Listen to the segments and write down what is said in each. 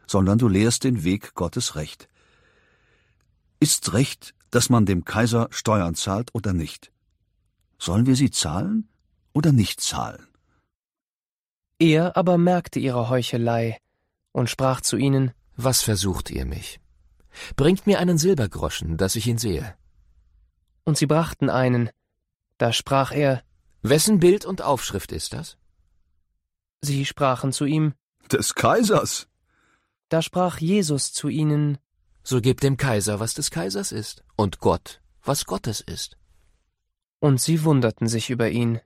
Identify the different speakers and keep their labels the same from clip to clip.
Speaker 1: sondern du lehrst den Weg Gottes Recht. Ist's recht, dass man dem Kaiser Steuern zahlt oder nicht? Sollen wir sie zahlen oder nicht zahlen?«
Speaker 2: Er aber merkte ihre Heuchelei und sprach zu ihnen:
Speaker 3: »Was versucht ihr mich? Bringt mir einen Silbergroschen, dass ich ihn sehe.«
Speaker 2: Und sie brachten einen. Da sprach er:
Speaker 3: »Wessen Bild und Aufschrift ist das?«
Speaker 2: Sie sprachen zu ihm:
Speaker 1: »Des Kaisers.«
Speaker 2: Da sprach Jesus zu ihnen:
Speaker 3: »So gebt dem Kaiser, was des Kaisers ist, und Gott, was Gottes ist.«
Speaker 2: Und sie wunderten sich über ihn.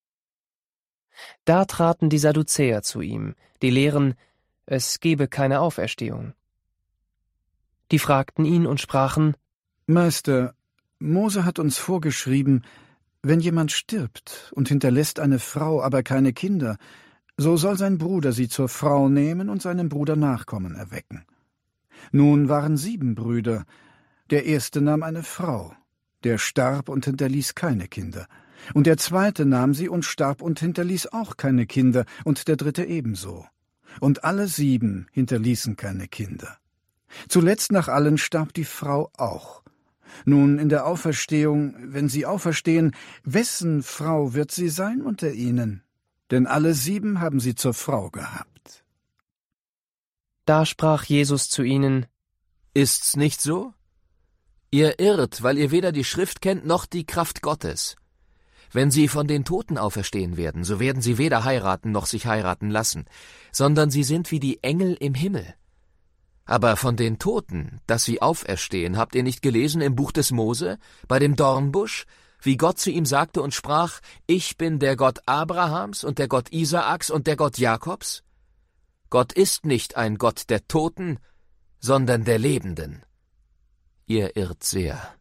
Speaker 2: Da traten die Sadduzäer zu ihm, die lehren, es gebe keine Auferstehung. Die fragten ihn und sprachen:
Speaker 4: »Meister, Mose hat uns vorgeschrieben, wenn jemand stirbt und hinterlässt eine Frau, aber keine Kinder, so soll sein Bruder sie zur Frau nehmen und seinem Bruder Nachkommen erwecken. Nun waren 7 Brüder. Der erste nahm eine Frau, der starb und hinterließ keine Kinder. Und der zweite nahm sie und starb und hinterließ auch keine Kinder, und der dritte ebenso. Und alle 7 hinterließen keine Kinder. Zuletzt nach allen starb die Frau auch. Nun in der Auferstehung, wenn sie auferstehen, wessen Frau wird sie sein unter ihnen? Denn alle 7 haben sie zur Frau gehabt.«
Speaker 2: Da sprach Jesus zu ihnen:
Speaker 3: »Ist's nicht so? Ihr irrt, weil ihr weder die Schrift kennt noch die Kraft Gottes. Wenn sie von den Toten auferstehen werden, so werden sie weder heiraten noch sich heiraten lassen, sondern sie sind wie die Engel im Himmel. Aber von den Toten, dass sie auferstehen, habt ihr nicht gelesen im Buch des Mose, bei dem Dornbusch, wie Gott zu ihm sagte und sprach: Ich bin der Gott Abrahams und der Gott Isaaks und der Gott Jakobs? Gott ist nicht ein Gott der Toten, sondern der Lebenden. Ihr irrt sehr.«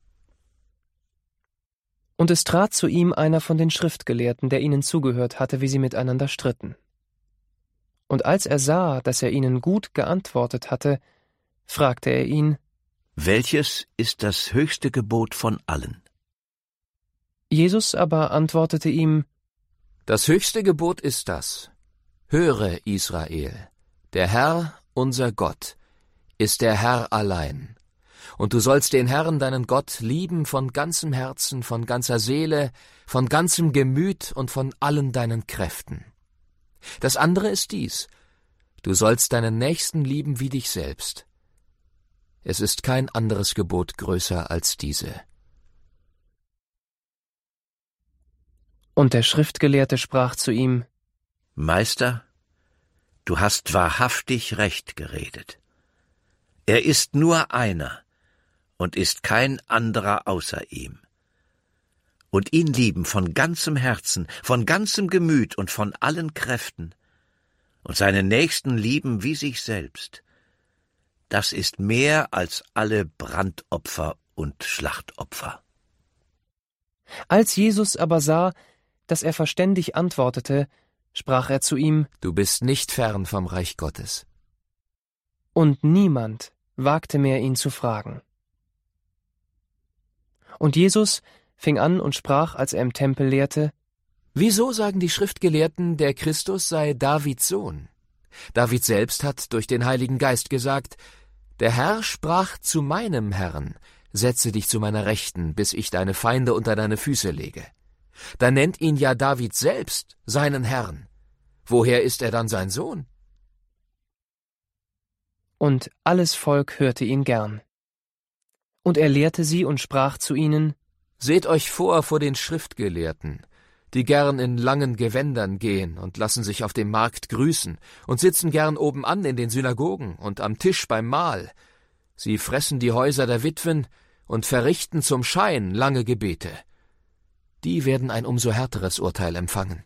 Speaker 2: Und es trat zu ihm einer von den Schriftgelehrten, der ihnen zugehört hatte, wie sie miteinander stritten. Und als er sah, dass er ihnen gut geantwortet hatte, fragte er ihn:
Speaker 5: »Welches ist das höchste Gebot von allen?«
Speaker 2: Jesus aber antwortete ihm:
Speaker 3: »Das höchste Gebot ist das: Höre, Israel, der Herr, unser Gott, ist der Herr allein. Und du sollst den Herrn, deinen Gott, lieben von ganzem Herzen, von ganzer Seele, von ganzem Gemüt und von allen deinen Kräften. Das andere ist dies: Du sollst deinen Nächsten lieben wie dich selbst. Es ist kein anderes Gebot größer als diese.«
Speaker 2: Und der Schriftgelehrte sprach zu ihm:
Speaker 5: »Meister, du hast wahrhaftig recht geredet. Er ist nur einer und ist kein anderer außer ihm. Und ihn lieben von ganzem Herzen, von ganzem Gemüt und von allen Kräften und seinen Nächsten lieben wie sich selbst, das ist mehr als alle Brandopfer und Schlachtopfer.«
Speaker 2: Als Jesus aber sah, dass er verständig antwortete, sprach er zu ihm:
Speaker 3: »Du bist nicht fern vom Reich Gottes.«
Speaker 2: Und niemand wagte mehr, ihn zu fragen. Und Jesus fing an und sprach, als er im Tempel lehrte:
Speaker 3: »Wieso sagen die Schriftgelehrten, der Christus sei Davids Sohn? David selbst hat durch den Heiligen Geist gesagt: Der Herr sprach zu meinem Herrn: Setze dich zu meiner Rechten, bis ich deine Feinde unter deine Füße lege. Da nennt ihn ja David selbst seinen Herrn. Woher ist er dann sein Sohn?«
Speaker 2: Und alles Volk hörte ihn gern. Und er lehrte sie und sprach zu ihnen:
Speaker 3: »Seht euch vor den Schriftgelehrten, die gern in langen Gewändern gehen und lassen sich auf dem Markt grüßen und sitzen gern obenan in den Synagogen und am Tisch beim Mahl. Sie fressen die Häuser der Witwen und verrichten zum Schein lange Gebete. Die werden ein umso härteres Urteil empfangen.«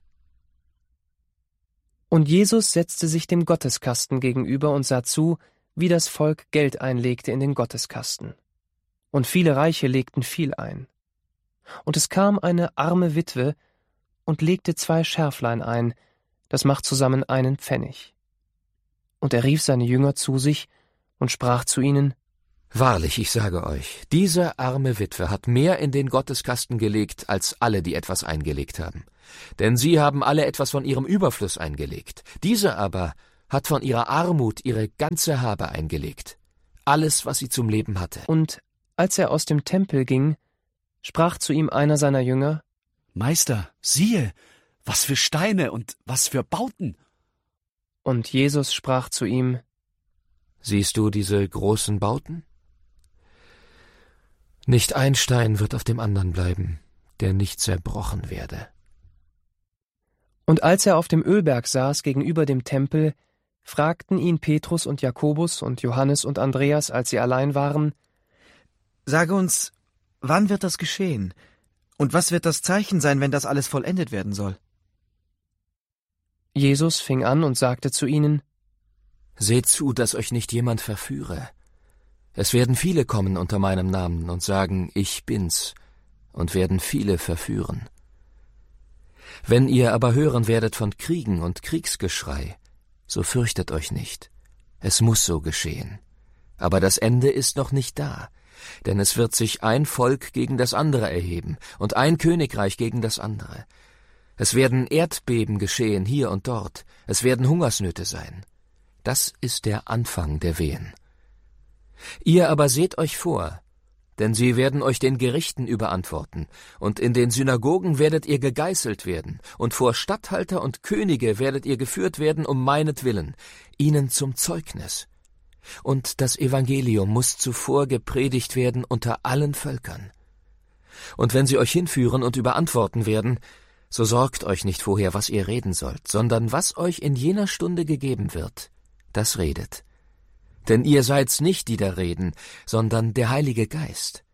Speaker 2: Und Jesus setzte sich dem Gotteskasten gegenüber und sah zu, wie das Volk Geld einlegte in den Gotteskasten. Und viele Reiche legten viel ein. Und es kam eine arme Witwe und legte 2 Scherflein ein, das macht zusammen 1 Pfennig. Und er rief seine Jünger zu sich und sprach zu ihnen:
Speaker 3: »Wahrlich, ich sage euch, diese arme Witwe hat mehr in den Gotteskasten gelegt, als alle, die etwas eingelegt haben. Denn sie haben alle etwas von ihrem Überfluss eingelegt. Diese aber hat von ihrer Armut ihre ganze Habe eingelegt, alles, was sie zum Leben hatte.
Speaker 2: Und als er aus dem Tempel ging, sprach zu ihm einer seiner Jünger:
Speaker 6: Meister, siehe, was für Steine und was für Bauten!
Speaker 2: Und Jesus sprach zu ihm:
Speaker 3: Siehst du diese großen Bauten? Nicht ein Stein wird auf dem anderen bleiben, der nicht zerbrochen werde.
Speaker 2: Und als er auf dem Ölberg saß gegenüber dem Tempel, fragten ihn Petrus und Jakobus und Johannes und Andreas, als sie allein waren:
Speaker 7: Sage uns, wann wird das geschehen? Und was wird das Zeichen sein, wenn das alles vollendet werden soll?
Speaker 2: Jesus fing an und sagte zu ihnen:
Speaker 3: Seht zu, dass euch nicht jemand verführe. Es werden viele kommen unter meinem Namen und sagen, ich bin's, und werden viele verführen. Wenn ihr aber hören werdet von Kriegen und Kriegsgeschrei, so fürchtet euch nicht. Es muss so geschehen. Aber das Ende ist noch nicht da, denn es wird sich ein Volk gegen das andere erheben und ein Königreich gegen das andere. Es werden Erdbeben geschehen hier und dort, es werden Hungersnöte sein. Das ist der Anfang der Wehen. Ihr aber seht euch vor, denn sie werden euch den Gerichten überantworten, und in den Synagogen werdet ihr gegeißelt werden, und vor Statthalter und Könige werdet ihr geführt werden um meinetwillen, ihnen zum Zeugnis. Und das Evangelium muss zuvor gepredigt werden unter allen Völkern. Und wenn sie euch hinführen und überantworten werden, so sorgt euch nicht vorher, was ihr reden sollt, sondern was euch in jener Stunde gegeben wird, das redet. Denn ihr seid's nicht, die da reden, sondern der Heilige Geist.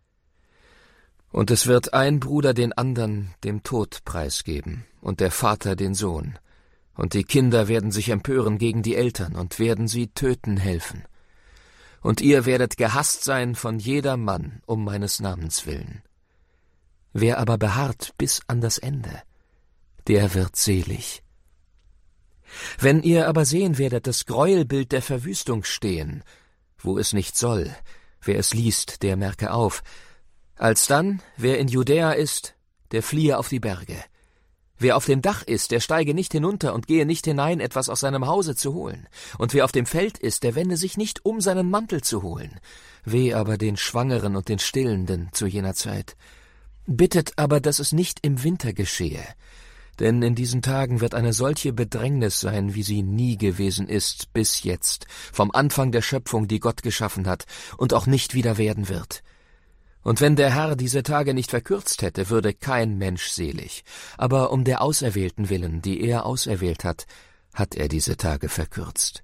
Speaker 3: Und es wird ein Bruder den andern dem Tod preisgeben, und der Vater den Sohn. Und die Kinder werden sich empören gegen die Eltern und werden sie töten helfen. Und ihr werdet gehasst sein von jedermann um meines Namens willen. Wer aber beharrt bis an das Ende, der wird selig. Wenn ihr aber sehen werdet das Gräuelbild der Verwüstung stehen, wo es nicht soll, wer es liest, der merke auf, alsdann, wer in Judäa ist, der fliehe auf die Berge. Wer auf dem Dach ist, der steige nicht hinunter und gehe nicht hinein, etwas aus seinem Hause zu holen. Und wer auf dem Feld ist, der wende sich nicht um, seinen Mantel zu holen. Weh aber den Schwangeren und den Stillenden zu jener Zeit. Bittet aber, dass es nicht im Winter geschehe. Denn in diesen Tagen wird eine solche Bedrängnis sein, wie sie nie gewesen ist bis jetzt, vom Anfang der Schöpfung, die Gott geschaffen hat, und auch nicht wieder werden wird. Und wenn der Herr diese Tage nicht verkürzt hätte, würde kein Mensch selig. Aber um der Auserwählten willen, die er auserwählt hat, hat er diese Tage verkürzt.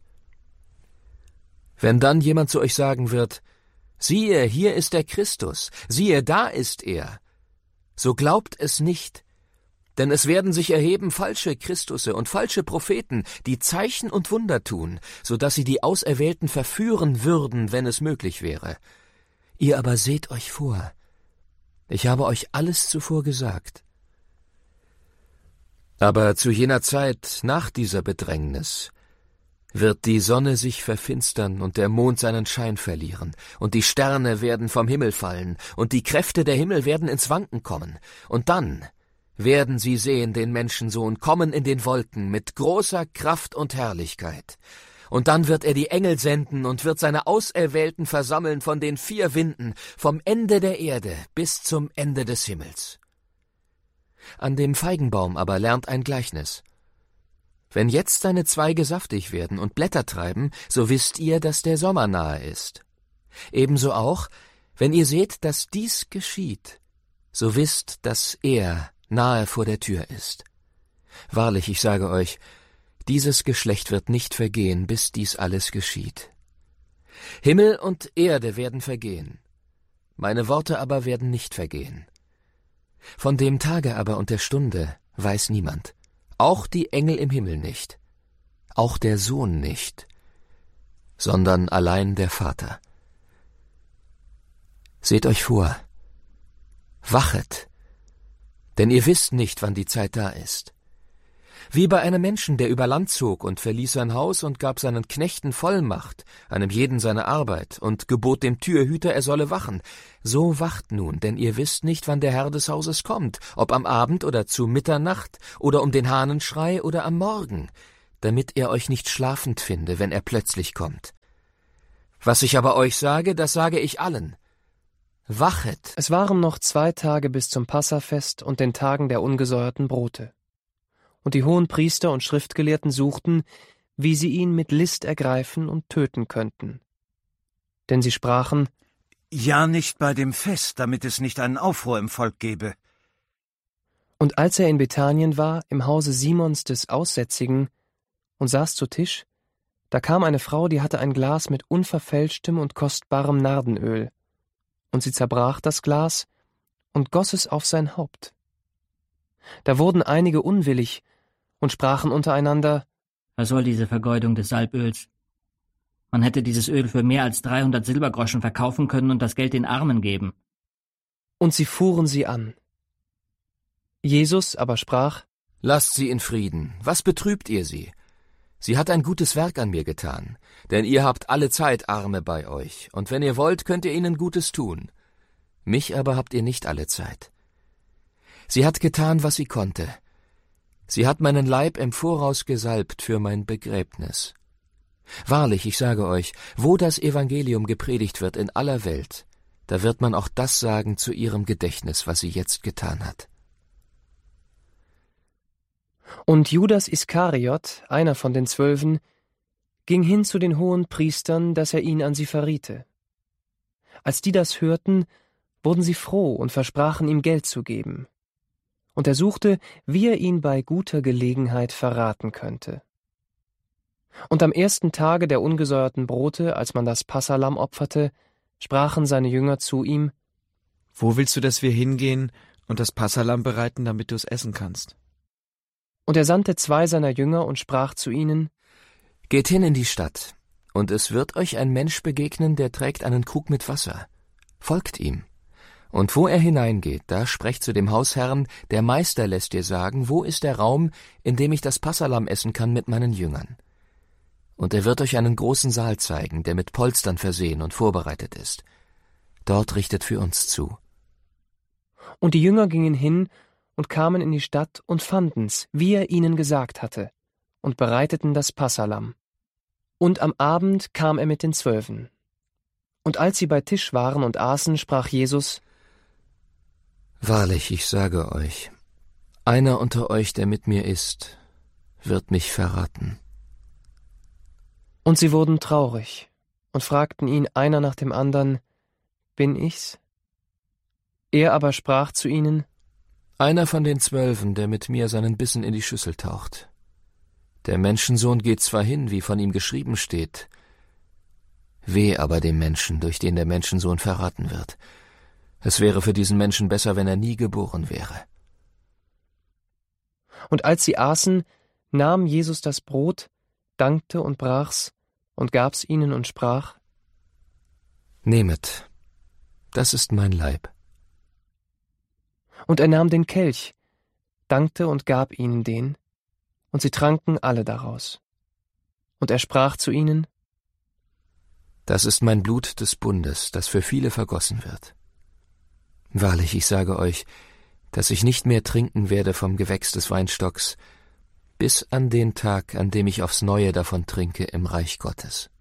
Speaker 3: Wenn dann jemand zu euch sagen wird, siehe, hier ist der Christus, siehe, da ist er, so glaubt es nicht, denn es werden sich erheben falsche Christusse und falsche Propheten, die Zeichen und Wunder tun, so dass sie die Auserwählten verführen würden, wenn es möglich wäre. Ihr aber seht euch vor. Ich habe euch alles zuvor gesagt. Aber zu jener Zeit, nach dieser Bedrängnis, wird die Sonne sich verfinstern und der Mond seinen Schein verlieren, und die Sterne werden vom Himmel fallen, und die Kräfte der Himmel werden ins Wanken kommen. Und dann werden sie sehen den Menschensohn kommen in den Wolken mit großer Kraft und Herrlichkeit. Und dann wird er die Engel senden und wird seine Auserwählten versammeln von den 4 Winden, vom Ende der Erde bis zum Ende des Himmels. An dem Feigenbaum aber lernt ein Gleichnis. Wenn jetzt seine Zweige saftig werden und Blätter treiben, so wisst ihr, dass der Sommer nahe ist. Ebenso auch, wenn ihr seht, dass dies geschieht, so wisst, dass er nahe vor der Tür ist. Wahrlich, ich sage euch, dieses Geschlecht wird nicht vergehen, bis dies alles geschieht. Himmel und Erde werden vergehen, meine Worte aber werden nicht vergehen. Von dem Tage aber und der Stunde weiß niemand, auch die Engel im Himmel nicht, auch der Sohn nicht, sondern allein der Vater. Seht euch vor, wachet, denn ihr wisst nicht, wann die Zeit da ist. Wie bei einem Menschen, der über Land zog und verließ sein Haus und gab seinen Knechten Vollmacht, einem jeden seine Arbeit, und gebot dem Türhüter, er solle wachen. So wacht nun, denn ihr wisst nicht, wann der Herr des Hauses kommt, ob am Abend oder zu Mitternacht oder um den Hahnenschrei oder am Morgen. damit er euch nicht schlafend finde, wenn er plötzlich kommt. Was ich aber euch sage, das sage ich allen. Wachet!
Speaker 2: Es waren noch 2 Tage bis zum Passafest und den Tagen der ungesäuerten Brote. Und die Hohenpriester und Schriftgelehrten suchten, wie sie ihn mit List ergreifen und töten könnten. Denn sie sprachen:
Speaker 8: Ja, nicht bei dem Fest, damit es nicht einen Aufruhr im Volk gebe.
Speaker 2: Und als er in Bethanien war, im Hause Simons des Aussätzigen, und saß zu Tisch, da kam eine Frau, die hatte ein Glas mit unverfälschtem und kostbarem Nardenöl, und sie zerbrach das Glas und goss es auf sein Haupt. Da wurden einige unwillig und sprachen untereinander:
Speaker 9: Was soll diese Vergeudung des Salböls? Man hätte dieses Öl für mehr als 300 Silbergroschen verkaufen können und das Geld den Armen geben.
Speaker 2: Und sie fuhren sie an. Jesus aber sprach:
Speaker 3: Lasst sie in Frieden, was betrübt ihr sie? Sie hat ein gutes Werk an mir getan, denn ihr habt alle Zeit Arme bei euch, und wenn ihr wollt, könnt ihr ihnen Gutes tun. Mich aber habt ihr nicht alle Zeit. Sie hat getan, was sie konnte. Sie hat meinen Leib im Voraus gesalbt für mein Begräbnis. Wahrlich, ich sage euch, wo das Evangelium gepredigt wird in aller Welt, da wird man auch das sagen zu ihrem Gedächtnis, was sie jetzt getan hat.
Speaker 2: Und Judas Iskariot, einer von den 12, ging hin zu den Hohenpriestern, dass er ihn an sie verriete. Als die das hörten, wurden sie froh und versprachen ihm Geld zu geben. Und er suchte, wie er ihn bei guter Gelegenheit verraten könnte. Und am 1. Tage der ungesäuerten Brote, als man das Passalamm opferte, sprachen seine Jünger zu ihm:
Speaker 7: Wo willst du, dass wir hingehen und das Passalamm bereiten, damit du es essen kannst?
Speaker 2: Und er sandte 2 seiner Jünger und sprach zu ihnen:
Speaker 3: Geht hin in die Stadt, und es wird euch ein Mensch begegnen, der trägt einen Krug mit Wasser. Folgt ihm. Und wo er hineingeht, da sprecht zu dem Hausherrn: Der Meister lässt dir sagen, wo ist der Raum, in dem ich das Passalamm essen kann mit meinen Jüngern. Und er wird euch einen großen Saal zeigen, der mit Polstern versehen und vorbereitet ist. Dort richtet für uns zu.
Speaker 2: Und die Jünger gingen hin und kamen in die Stadt und fanden's, wie er ihnen gesagt hatte, und bereiteten das Passalamm. Und am Abend kam er mit den 12. Und als sie bei Tisch waren und aßen, sprach Jesus:
Speaker 3: Wahrlich, ich sage euch, einer unter euch, der mit mir ist, wird mich verraten.
Speaker 2: Und sie wurden traurig und fragten ihn einer nach dem andern: Bin ich's? Er aber sprach zu ihnen:
Speaker 3: Einer von den 12, der mit mir seinen Bissen in die Schüssel taucht. Der Menschensohn geht zwar hin, wie von ihm geschrieben steht, weh aber dem Menschen, durch den der Menschensohn verraten wird. Es wäre für diesen Menschen besser, wenn er nie geboren wäre.
Speaker 2: Und als sie aßen, nahm Jesus das Brot, dankte und brach's und gab's ihnen und sprach:
Speaker 3: Nehmet, das ist mein Leib.
Speaker 2: Und er nahm den Kelch, dankte und gab ihnen den, und sie tranken alle daraus. Und er sprach zu ihnen:
Speaker 3: Das ist mein Blut des Bundes, das für viele vergossen wird. Wahrlich, ich sage euch, dass ich nicht mehr trinken werde vom Gewächs des Weinstocks, bis an den Tag, an dem ich aufs Neue davon trinke im Reich Gottes.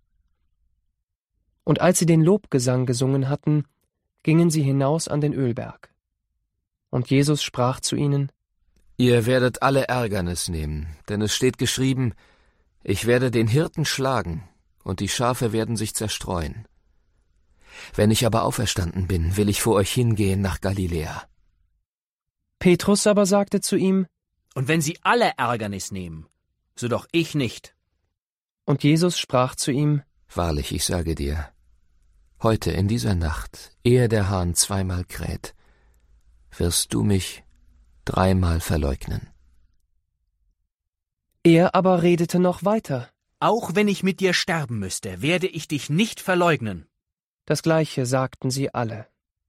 Speaker 2: Und als sie den Lobgesang gesungen hatten, gingen sie hinaus an den Ölberg. Und Jesus sprach zu ihnen:
Speaker 3: Ihr werdet alle Ärgernis nehmen, denn es steht geschrieben: Ich werde den Hirten schlagen, und die Schafe werden sich zerstreuen. Wenn ich aber auferstanden bin, will ich vor euch hingehen nach Galiläa.
Speaker 2: Petrus aber sagte zu ihm:
Speaker 6: Und wenn sie alle Ärgernis nehmen, so doch ich nicht.
Speaker 2: Und Jesus sprach zu ihm:
Speaker 3: Wahrlich, ich sage dir, heute in dieser Nacht, ehe der Hahn 2-mal kräht, wirst du mich 3-mal verleugnen.
Speaker 2: Er aber redete noch weiter:
Speaker 6: Auch wenn ich mit dir sterben müsste, werde ich dich nicht verleugnen.
Speaker 2: Das Gleiche sagten sie alle.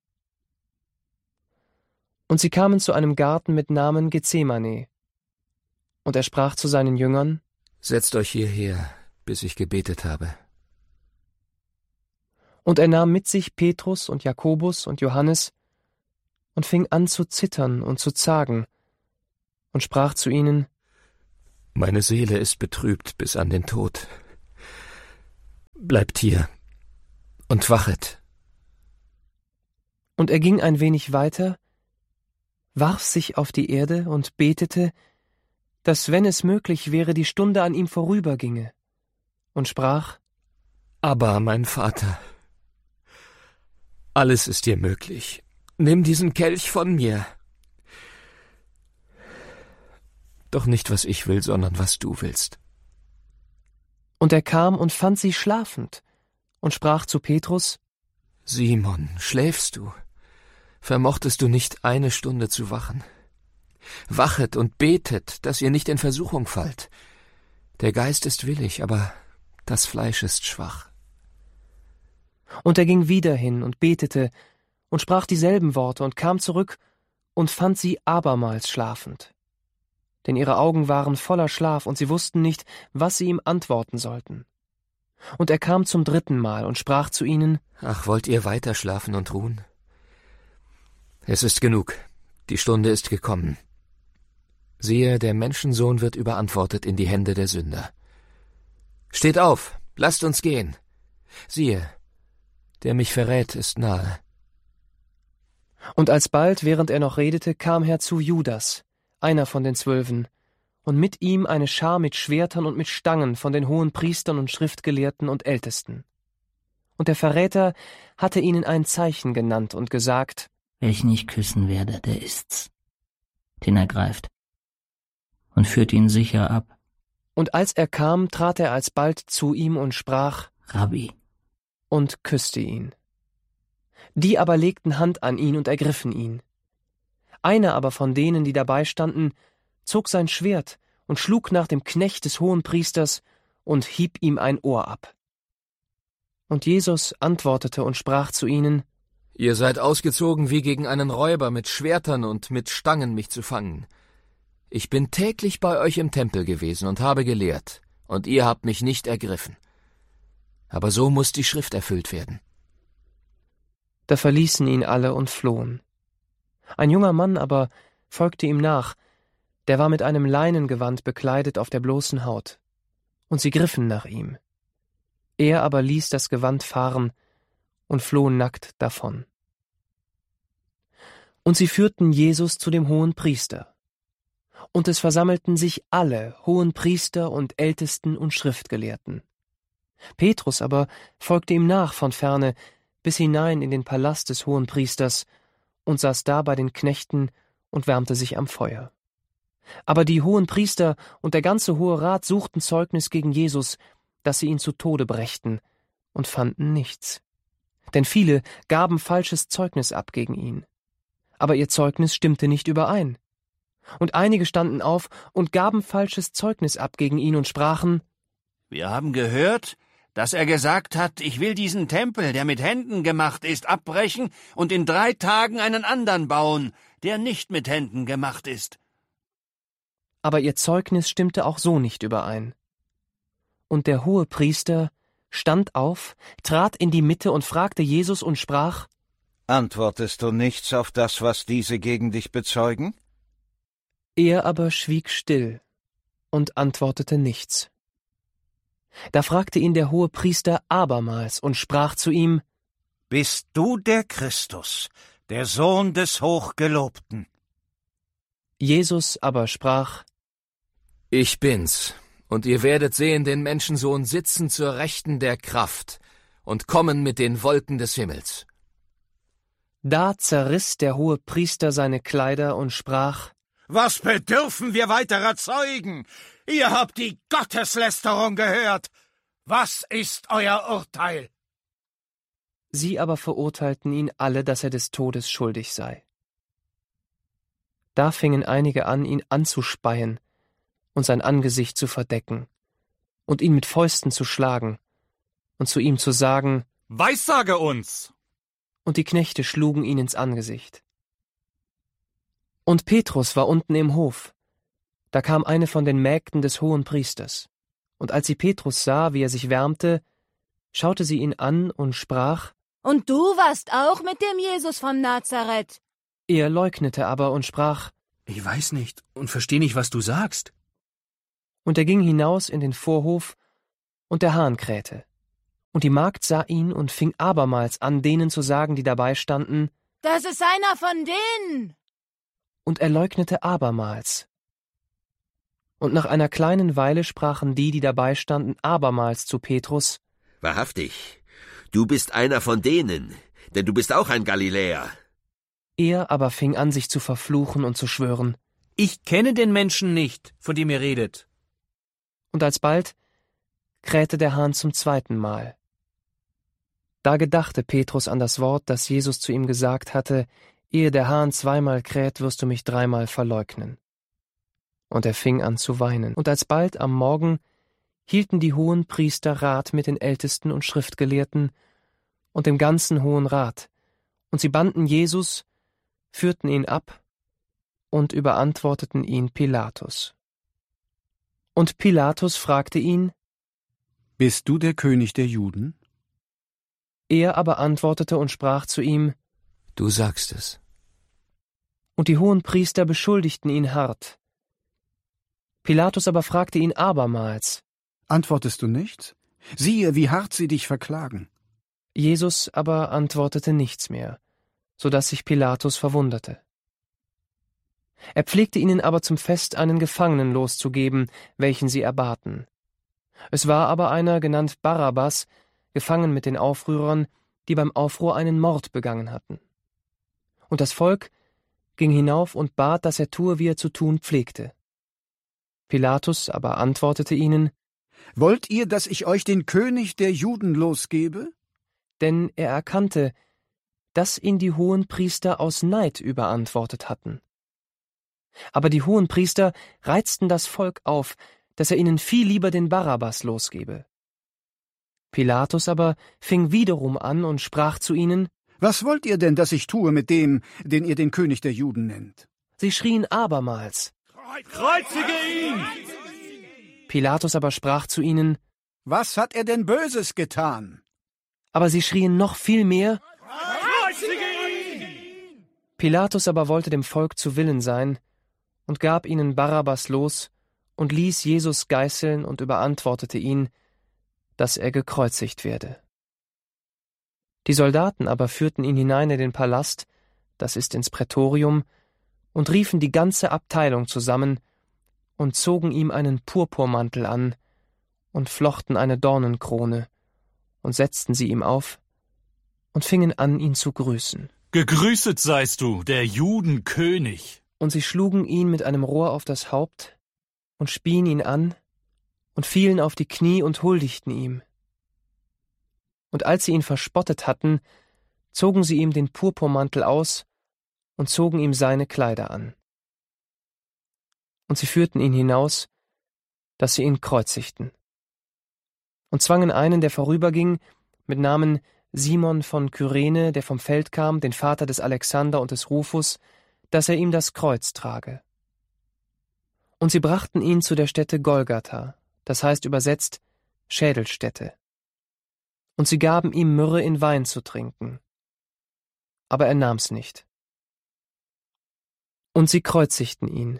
Speaker 2: Und sie kamen zu einem Garten mit Namen Gethsemane. Und er sprach zu seinen Jüngern:
Speaker 3: Setzt euch hierher, bis ich gebetet habe.
Speaker 2: Und er nahm mit sich Petrus und Jakobus und Johannes und fing an zu zittern und zu zagen und sprach zu ihnen:
Speaker 3: Meine Seele ist betrübt bis an den Tod. Bleibt hier und wachet.
Speaker 2: Und er ging ein wenig weiter, warf sich auf die Erde und betete, dass, wenn es möglich wäre, die Stunde an ihm vorüberginge, und sprach:
Speaker 3: Aber, mein Vater, alles ist dir möglich. Nimm diesen Kelch von mir. Doch nicht, was ich will, sondern was du willst.
Speaker 2: Und er kam und fand sie schlafend und sprach zu Petrus:
Speaker 3: Simon, schläfst du? Vermochtest du nicht 1 Stunde zu wachen? Wachet und betet, dass ihr nicht in Versuchung fallt. Der Geist ist willig, aber das Fleisch ist schwach.
Speaker 2: Und er ging wieder hin und betete und sprach dieselben Worte und kam zurück und fand sie abermals schlafend. Denn ihre Augen waren voller Schlaf und sie wussten nicht, was sie ihm antworten sollten. Und er kam zum 3. Mal und sprach zu ihnen:
Speaker 3: Ach, wollt ihr weiter schlafen und ruhen? Es ist genug, die Stunde ist gekommen. Siehe, der Menschensohn wird überantwortet in die Hände der Sünder. Steht auf, lasst uns gehen. Siehe, der mich verrät, ist nahe.
Speaker 2: Und alsbald, während er noch redete, kam herzu Judas, einer von den 12, und mit ihm eine Schar mit Schwertern und mit Stangen von den Hohenpriestern und Schriftgelehrten und Ältesten. Und der Verräter hatte ihnen ein Zeichen genannt und gesagt:
Speaker 9: Welchen ich küssen werde, der ist's. Den ergreift und führt ihn sicher ab.
Speaker 2: Und als er kam, trat er alsbald zu ihm und sprach:
Speaker 9: Rabbi,
Speaker 2: und küsste ihn. Die aber legten Hand an ihn und ergriffen ihn. Einer aber von denen, die dabei standen, zog sein Schwert und schlug nach dem Knecht des Hohenpriesters und hieb ihm ein Ohr ab. Und Jesus antwortete und sprach zu ihnen:
Speaker 3: Ihr seid ausgezogen wie gegen einen Räuber mit Schwertern und mit Stangen, mich zu fangen. Ich bin täglich bei euch im Tempel gewesen und habe gelehrt, und ihr habt mich nicht ergriffen. Aber so muss die Schrift erfüllt werden.
Speaker 2: Da verließen ihn alle und flohen. Ein junger Mann aber folgte ihm nach, der war mit einem Leinengewand bekleidet auf der bloßen Haut. Und sie griffen nach ihm. Er aber ließ das Gewand fahren und floh nackt davon. Und sie führten Jesus zu dem Hohenpriester. Und es versammelten sich alle Hohenpriester und Ältesten und Schriftgelehrten. Petrus aber folgte ihm nach von ferne bis hinein in den Palast des Hohenpriesters und saß da bei den Knechten und wärmte sich am Feuer. Aber die Hohenpriester und der ganze Hohe Rat suchten Zeugnis gegen Jesus, dass sie ihn zu Tode brächten, und fanden nichts. Denn viele gaben falsches Zeugnis ab gegen ihn. Aber ihr Zeugnis stimmte nicht überein. Und einige standen auf und gaben falsches Zeugnis ab gegen ihn und sprachen:
Speaker 8: Wir haben gehört, dass er gesagt hat, ich will diesen Tempel, der mit Händen gemacht ist, abbrechen und in 3 Tagen einen anderen bauen, der nicht mit Händen gemacht ist.
Speaker 2: Aber ihr Zeugnis stimmte auch so nicht überein. Und der Hohepriester stand auf, trat in die Mitte und fragte Jesus und sprach:
Speaker 5: Antwortest du nichts auf das, was diese gegen dich bezeugen?
Speaker 2: Er aber schwieg still und antwortete nichts. Da fragte ihn der Hohepriester abermals und sprach zu ihm:
Speaker 8: Bist du der Christus, der Sohn des Hochgelobten?
Speaker 2: Jesus aber sprach:
Speaker 3: Ich bin's, und ihr werdet sehen den Menschensohn sitzen zur Rechten der Kraft und kommen mit den Wolken des Himmels.
Speaker 2: Da zerriss der Hohepriester seine Kleider und sprach:
Speaker 8: Was bedürfen wir weiterer Zeugen? Ihr habt die Gotteslästerung gehört. Was ist euer Urteil?
Speaker 2: Sie aber verurteilten ihn alle, dass er des Todes schuldig sei. Da fingen einige an, ihn anzuspeien und sein Angesicht zu verdecken und ihn mit Fäusten zu schlagen und zu ihm zu sagen:
Speaker 6: Weissage uns!
Speaker 2: Und die Knechte schlugen ihn ins Angesicht. Und Petrus war unten im Hof. Da kam eine von den Mägden des Hohenpriesters. Und als sie Petrus sah, wie er sich wärmte, schaute sie ihn an und sprach:
Speaker 10: Und du warst auch mit dem Jesus von Nazareth?
Speaker 2: Er leugnete aber und sprach:
Speaker 11: Ich weiß nicht und verstehe nicht, was du sagst.
Speaker 2: Und er ging hinaus in den Vorhof, und der Hahn krähte. Und die Magd sah ihn und fing abermals an, denen zu sagen, die dabei standen,
Speaker 10: das ist einer von denen.
Speaker 2: Und er leugnete abermals. Und nach einer kleinen Weile sprachen die dabei standen, abermals zu Petrus,
Speaker 11: wahrhaftig, du bist einer von denen, denn du bist auch ein Galiläer.
Speaker 2: Er aber fing an, sich zu verfluchen und zu schwören,
Speaker 12: ich kenne den Menschen nicht, von dem ihr redet.
Speaker 2: Und alsbald krähte der Hahn zum 2. Mal. Da gedachte Petrus an das Wort, das Jesus zu ihm gesagt hatte, ehe der Hahn 2-mal kräht, wirst du mich 3-mal verleugnen. Und er fing an zu weinen. Und alsbald am Morgen hielten die Hohenpriester Rat mit den Ältesten und Schriftgelehrten und dem ganzen Hohen Rat, und sie banden Jesus, führten ihn ab und überantworteten ihn Pilatus. Und Pilatus fragte ihn,
Speaker 4: bist du der König der Juden?
Speaker 2: Er aber antwortete und sprach zu ihm,
Speaker 3: du sagst es.
Speaker 2: Und die Hohenpriester beschuldigten ihn hart. Pilatus aber fragte ihn abermals,
Speaker 4: antwortest du nichts? Siehe, wie hart sie dich verklagen.
Speaker 2: Jesus aber antwortete nichts mehr, so dass sich Pilatus verwunderte. Er pflegte ihnen aber zum Fest einen Gefangenen loszugeben, welchen sie erbaten. Es war aber einer, genannt Barabbas, gefangen mit den Aufrührern, die beim Aufruhr einen Mord begangen hatten. Und das Volk ging hinauf und bat, dass er tue, wie er zu tun pflegte. Pilatus aber antwortete ihnen,
Speaker 4: wollt ihr, dass ich euch den König der Juden losgebe?
Speaker 2: Denn er erkannte, dass ihn die Hohenpriester aus Neid überantwortet hatten. Aber die Hohenpriester reizten das Volk auf, dass er ihnen viel lieber den Barabbas losgebe. Pilatus aber fing wiederum an und sprach zu ihnen,
Speaker 4: was wollt ihr denn, dass ich tue mit dem, den ihr den König der Juden nennt?
Speaker 2: Sie schrien abermals,
Speaker 12: kreuzige ihn!
Speaker 2: Pilatus aber sprach zu ihnen,
Speaker 4: was hat er denn Böses getan?
Speaker 2: Aber sie schrien noch viel mehr,
Speaker 12: kreuzige ihn!
Speaker 2: Pilatus aber wollte dem Volk zu Willen sein und gab ihnen Barabbas los und ließ Jesus geißeln und überantwortete ihn, dass er gekreuzigt werde. Die Soldaten aber führten ihn hinein in den Palast, das ist ins Prätorium, und riefen die ganze Abteilung zusammen und zogen ihm einen Purpurmantel an und flochten eine Dornenkrone und setzten sie ihm auf und fingen an, ihn zu grüßen.
Speaker 6: Gegrüßet seist du, der Judenkönig!
Speaker 2: Und sie schlugen ihn mit einem Rohr auf das Haupt und spien ihn an und fielen auf die Knie und huldigten ihm. Und als sie ihn verspottet hatten, zogen sie ihm den Purpurmantel aus und zogen ihm seine Kleider an. Und sie führten ihn hinaus, dass sie ihn kreuzigten. Und zwangen einen, der vorüberging, mit Namen Simon von Kyrene, der vom Feld kam, den Vater des Alexander und des Rufus, dass er ihm das Kreuz trage. Und sie brachten ihn zu der Stätte Golgatha, das heißt übersetzt Schädelstätte. Und sie gaben ihm Myrrhe in Wein zu trinken. Aber er nahm's nicht. Und sie kreuzigten ihn.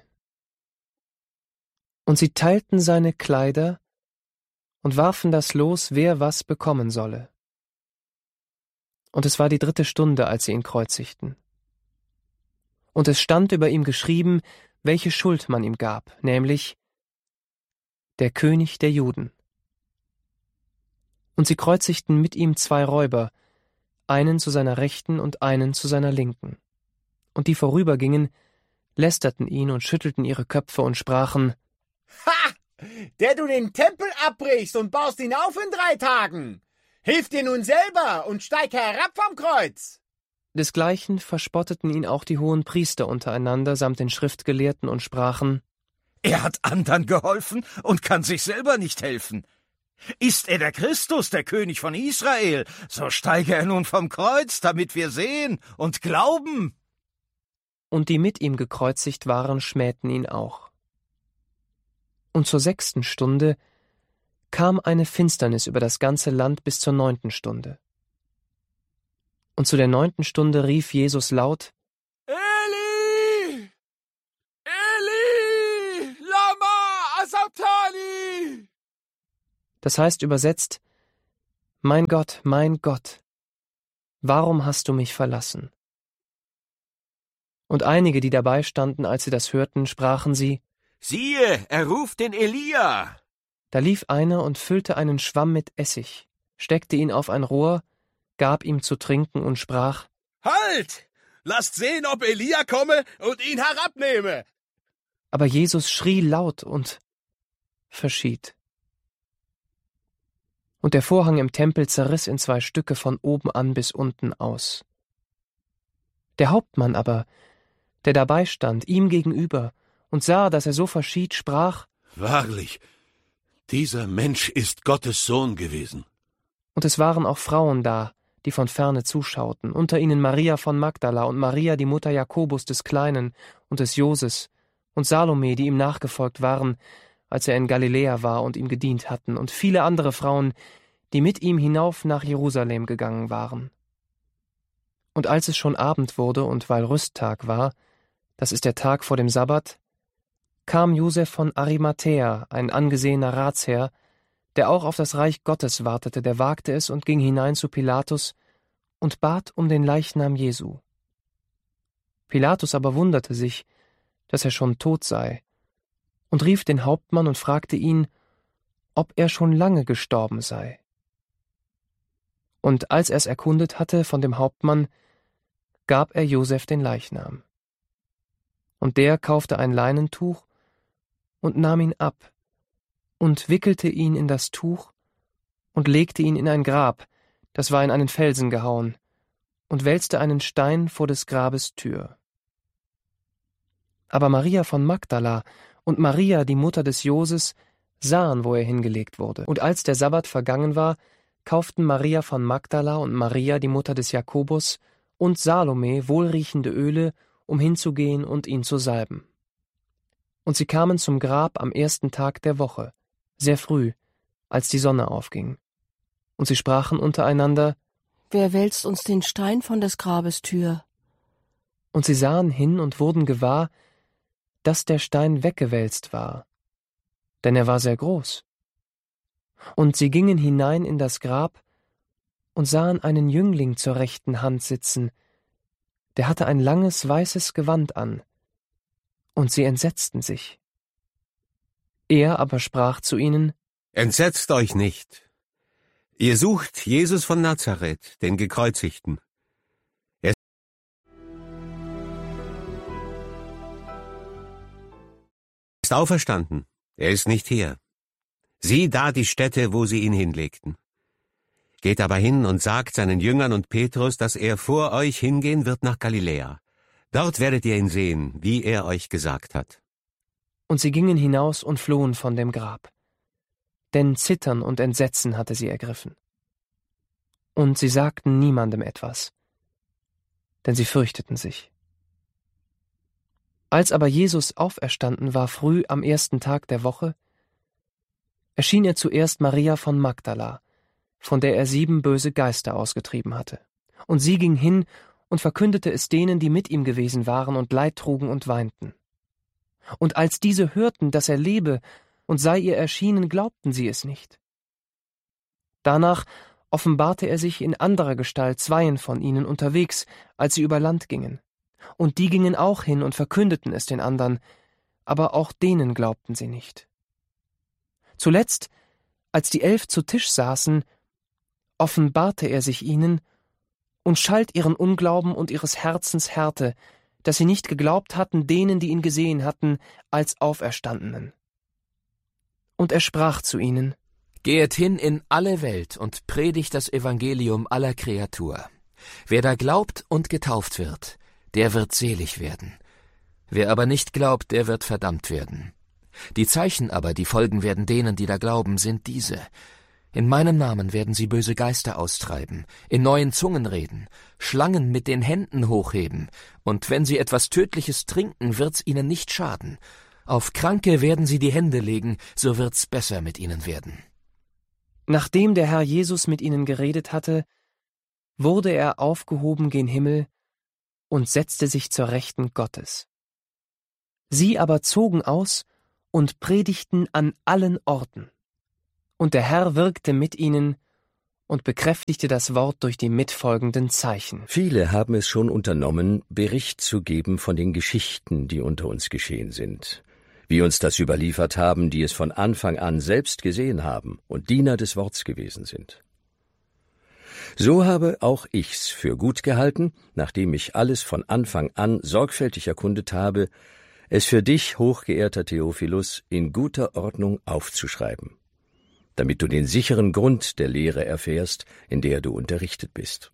Speaker 2: Und sie teilten seine Kleider und warfen das Los, wer was bekommen solle. Und es war die 3. Stunde, als sie ihn kreuzigten. Und es stand über ihm geschrieben, welche Schuld man ihm gab, nämlich der König der Juden. Und sie kreuzigten mit ihm 2 Räuber, einen zu seiner Rechten und einen zu seiner Linken. Und die vorübergingen, lästerten ihn und schüttelten ihre Köpfe und sprachen,
Speaker 13: Ha! Der du den Tempel abbrichst und baust ihn auf in 3 Tagen! Hilf dir nun selber und steig herab vom Kreuz!
Speaker 2: Desgleichen verspotteten ihn auch die Hohenpriester untereinander samt den Schriftgelehrten und sprachen,
Speaker 5: er hat anderen geholfen und kann sich selber nicht helfen. Ist er der Christus, der König von Israel, so steige er nun vom Kreuz, damit wir sehen und glauben.
Speaker 2: Und die mit ihm gekreuzigt waren, schmähten ihn auch. Und zur 6. Stunde kam eine Finsternis über das ganze Land bis zur 9. Stunde. Und zu der 9. Stunde rief Jesus laut,
Speaker 12: Eli! Eli! Lama Asabtani!
Speaker 2: Das heißt übersetzt: Mein Gott, warum hast du mich verlassen? Und einige, die dabei standen, als sie das hörten, sprachen sie:
Speaker 11: Siehe, er ruft den Elia!
Speaker 2: Da lief einer und füllte einen Schwamm mit Essig, steckte ihn auf ein Rohr, gab ihm zu trinken und sprach:
Speaker 12: Halt! Lasst sehen, ob Elia komme und ihn herabnehme!
Speaker 2: Aber Jesus schrie laut und verschied. Und der Vorhang im Tempel zerriss in 2 Stücke von oben an bis unten aus. Der Hauptmann aber, der dabei stand, ihm gegenüber, und sah, dass er so verschied, sprach:
Speaker 14: Wahrlich, dieser Mensch ist Gottes Sohn gewesen.
Speaker 2: Und es waren auch Frauen da, die von ferne zuschauten, unter ihnen Maria von Magdala und Maria, die Mutter Jakobus des Kleinen und des Joses, und Salome, die ihm nachgefolgt waren, als er in Galiläa war und ihm gedient hatten, und viele andere Frauen, die mit ihm hinauf nach Jerusalem gegangen waren. Und als es schon Abend wurde und weil Rüsttag war, das ist der Tag vor dem Sabbat, kam Josef von Arimathäa, ein angesehener Ratsherr, der auch auf das Reich Gottes wartete, der wagte es und ging hinein zu Pilatus und bat um den Leichnam Jesu. Pilatus aber wunderte sich, dass er schon tot sei, und rief den Hauptmann und fragte ihn, ob er schon lange gestorben sei. Und als er es erkundet hatte von dem Hauptmann, gab er Josef den Leichnam. Und der kaufte ein Leinentuch und nahm ihn ab und wickelte ihn in das Tuch und legte ihn in ein Grab, das war in einen Felsen gehauen, und wälzte einen Stein vor des Grabes Tür. Aber Maria von Magdala und Maria, die Mutter des Joses, sahen, wo er hingelegt wurde. Und als der Sabbat vergangen war, kauften Maria von Magdala und Maria, die Mutter des Jakobus, und Salome wohlriechende Öle, um hinzugehen und ihn zu salben. Und sie kamen zum Grab am 1. Tag der Woche, sehr früh, als die Sonne aufging. Und sie sprachen untereinander:
Speaker 15: Wer wälzt uns den Stein von des Grabes Tür?
Speaker 2: Und sie sahen hin und wurden gewahr, dass der Stein weggewälzt war, denn er war sehr groß. Und sie gingen hinein in das Grab und sahen einen Jüngling zur rechten Hand sitzen, der hatte ein langes weißes Gewand an, und sie entsetzten sich. Er aber sprach zu ihnen:
Speaker 16: Entsetzt euch nicht. Ihr sucht Jesus von Nazareth, den Gekreuzigten. Er ist auferstanden, er ist nicht hier. Sieh da die Stätte, wo sie ihn hinlegten. Geht aber hin und sagt seinen Jüngern und Petrus, dass er vor euch hingehen wird nach Galiläa. Dort werdet ihr ihn sehen, wie er euch gesagt hat.
Speaker 2: Und sie gingen hinaus und flohen von dem Grab. Denn Zittern und Entsetzen hatte sie ergriffen. Und sie sagten niemandem etwas, denn sie fürchteten sich. Als aber Jesus auferstanden war früh am 1. Tag der Woche, erschien er zuerst Maria von Magdala, von der er 7 böse Geister ausgetrieben hatte. Und sie ging hin und verkündete es denen, die mit ihm gewesen waren und Leid trugen und weinten. Und als diese hörten, dass er lebe und sei ihr erschienen, glaubten sie es nicht. Danach offenbarte er sich in anderer Gestalt 2 von ihnen unterwegs, als sie über Land gingen. Und die gingen auch hin und verkündeten es den anderen, aber auch denen glaubten sie nicht. Zuletzt, als die 11 zu Tisch saßen, offenbarte er sich ihnen und schalt ihren Unglauben und ihres Herzens Härte, dass sie nicht geglaubt hatten denen, die ihn gesehen hatten, als Auferstandenen. Und er sprach zu ihnen:
Speaker 3: Gehet hin in alle Welt und predigt das Evangelium aller Kreatur. Wer da glaubt und getauft wird, der wird selig werden. Wer aber nicht glaubt, der wird verdammt werden. Die Zeichen aber, die folgen werden denen, die da glauben, sind diese: In meinem Namen werden sie böse Geister austreiben, in neuen Zungen reden, Schlangen mit den Händen hochheben, und wenn sie etwas Tödliches trinken, wird's ihnen nicht schaden. Auf Kranke werden sie die Hände legen, so wird's besser mit ihnen werden.
Speaker 2: Nachdem der Herr Jesus mit ihnen geredet hatte, wurde er aufgehoben gen Himmel und setzte sich zur Rechten Gottes. Sie aber zogen aus und predigten an allen Orten. Und der Herr wirkte mit ihnen und bekräftigte das Wort durch die mitfolgenden Zeichen.
Speaker 17: Viele haben es schon unternommen, Bericht zu geben von den Geschichten, die unter uns geschehen sind, wie uns das überliefert haben, die es von Anfang an selbst gesehen haben und Diener des Worts gewesen sind. So habe auch ich's für gut gehalten, nachdem ich alles von Anfang an sorgfältig erkundet habe, es für dich, hochgeehrter Theophilus, in guter Ordnung aufzuschreiben, damit du den sicheren Grund der Lehre erfährst, in der du unterrichtet bist.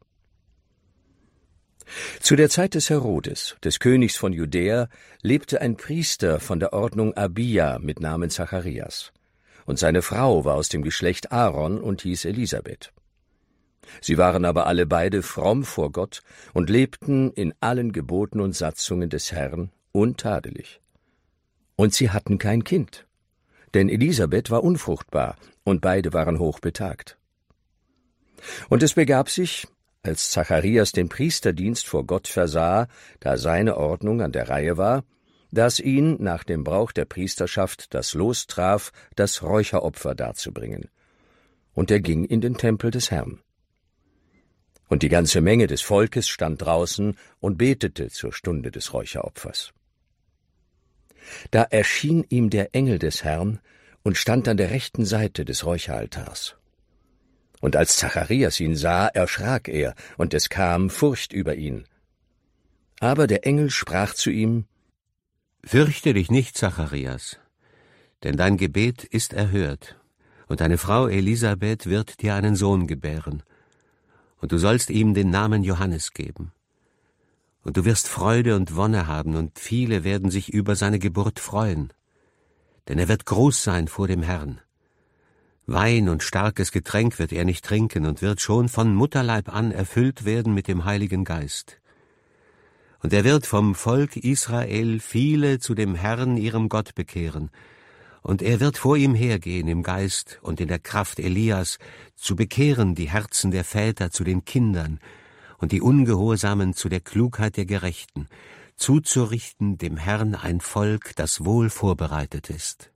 Speaker 17: Zu der Zeit des Herodes, des Königs von Judäa, lebte ein Priester von der Ordnung Abia mit Namen Zacharias, und seine Frau war aus dem Geschlecht Aaron und hieß Elisabeth. Sie waren aber alle beide fromm vor Gott und lebten in allen Geboten und Satzungen des Herrn untadelig. Und sie hatten kein Kind, denn Elisabeth war unfruchtbar, und beide waren hochbetagt. Und es begab sich, als Zacharias den Priesterdienst vor Gott versah, da seine Ordnung an der Reihe war, dass ihn nach dem Brauch der Priesterschaft das Los traf, das Räucheropfer darzubringen. Und er ging in den Tempel des Herrn. Und die ganze Menge des Volkes stand draußen und betete zur Stunde des Räucheropfers. Da erschien ihm der Engel des Herrn und stand an der rechten Seite des Räucheraltars. Und als Zacharias ihn sah, erschrak er, und es kam Furcht über ihn. Aber der Engel sprach zu ihm:
Speaker 16: Fürchte dich nicht, Zacharias, denn dein Gebet ist erhört, und deine Frau Elisabeth wird dir einen Sohn gebären, und du sollst ihm den Namen Johannes geben. Und du wirst Freude und Wonne haben, und viele werden sich über seine Geburt freuen, denn er wird groß sein vor dem Herrn. Wein und starkes Getränk wird er nicht trinken und wird schon von Mutterleib an erfüllt werden mit dem Heiligen Geist. Und er wird vom Volk Israel viele zu dem Herrn, ihrem Gott, bekehren, und er wird vor ihm hergehen im Geist und in der Kraft Elias, zu bekehren die Herzen der Väter zu den Kindern und die Ungehorsamen zu der Klugheit der Gerechten, zuzurichten dem Herrn ein Volk, das wohl vorbereitet ist.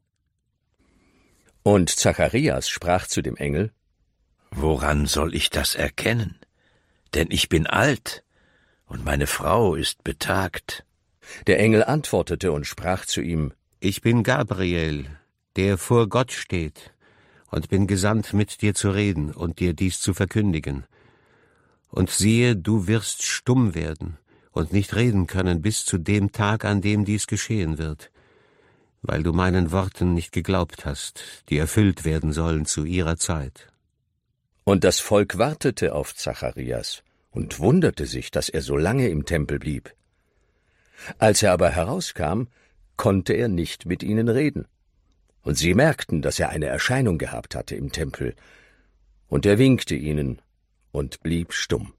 Speaker 17: Und Zacharias sprach zu dem Engel:
Speaker 5: Woran soll ich das erkennen? Denn ich bin alt, und meine Frau ist betagt.
Speaker 17: Der Engel antwortete und sprach zu ihm:
Speaker 16: Ich bin Gabriel, der vor Gott steht, und bin gesandt, mit dir zu reden und dir dies zu verkündigen. Und siehe, du wirst stumm werden und nicht reden können bis zu dem Tag, an dem dies geschehen wird, weil du meinen Worten nicht geglaubt hast, die erfüllt werden sollen zu ihrer Zeit.
Speaker 17: Und das Volk wartete auf Zacharias und wunderte sich, dass er so lange im Tempel blieb. Als er aber herauskam, konnte er nicht mit ihnen reden. Und sie merkten, dass er eine Erscheinung gehabt hatte im Tempel. Und er winkte ihnen und blieb stumm.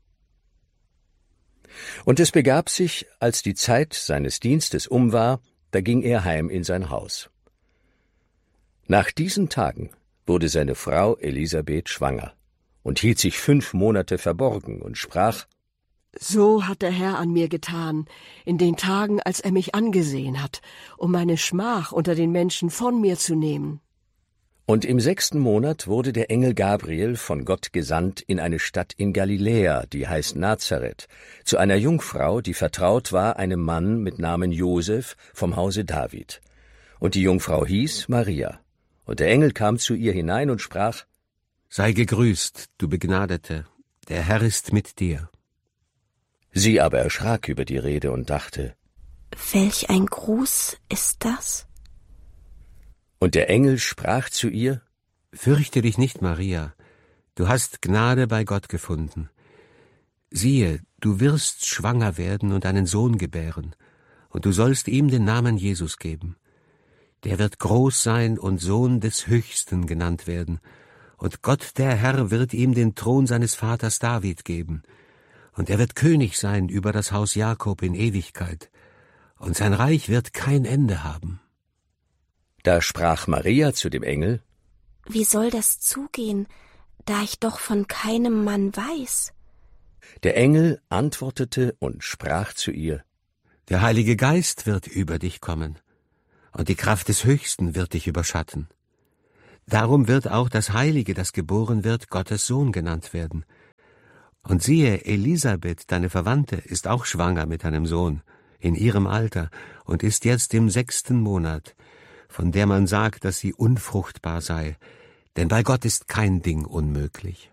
Speaker 17: Und es begab sich, als die Zeit seines Dienstes war, da ging er heim in sein Haus. Nach diesen Tagen wurde seine Frau Elisabeth schwanger und hielt sich 5 Monate verborgen und sprach:
Speaker 15: So hat der Herr an mir getan, in den Tagen, als er mich angesehen hat, um meine Schmach unter den Menschen von mir zu nehmen.
Speaker 17: Und im 6. Monat wurde der Engel Gabriel von Gott gesandt in eine Stadt in Galiläa, die heißt Nazareth, zu einer Jungfrau, die vertraut war einem Mann mit Namen Josef vom Hause David. Und die Jungfrau hieß Maria. Und der Engel kam zu ihr hinein und sprach:
Speaker 16: Sei gegrüßt, du Begnadete, der Herr ist mit dir.
Speaker 17: Sie aber erschrak über die Rede und dachte:
Speaker 18: Welch ein Gruß ist das?
Speaker 17: Und der Engel sprach zu ihr:
Speaker 16: Fürchte dich nicht, Maria, du hast Gnade bei Gott gefunden. Siehe, du wirst schwanger werden und einen Sohn gebären, und du sollst ihm den Namen Jesus geben. Der wird groß sein und Sohn des Höchsten genannt werden, und Gott der Herr wird ihm den Thron seines Vaters David geben, und er wird König sein über das Haus Jakob in Ewigkeit, und sein Reich wird kein Ende haben.
Speaker 17: Da sprach Maria zu dem Engel:
Speaker 18: Wie soll das zugehen, da ich doch von keinem Mann weiß?
Speaker 17: Der Engel antwortete und sprach zu ihr:
Speaker 16: Der Heilige Geist wird über dich kommen, und die Kraft des Höchsten wird dich überschatten. Darum wird auch das Heilige, das geboren wird, Gottes Sohn genannt werden. Und siehe, Elisabeth, deine Verwandte, ist auch schwanger mit einem Sohn, in ihrem Alter, und ist jetzt im 6. Monat, von der man sagt, dass sie unfruchtbar sei, denn bei Gott ist kein Ding unmöglich.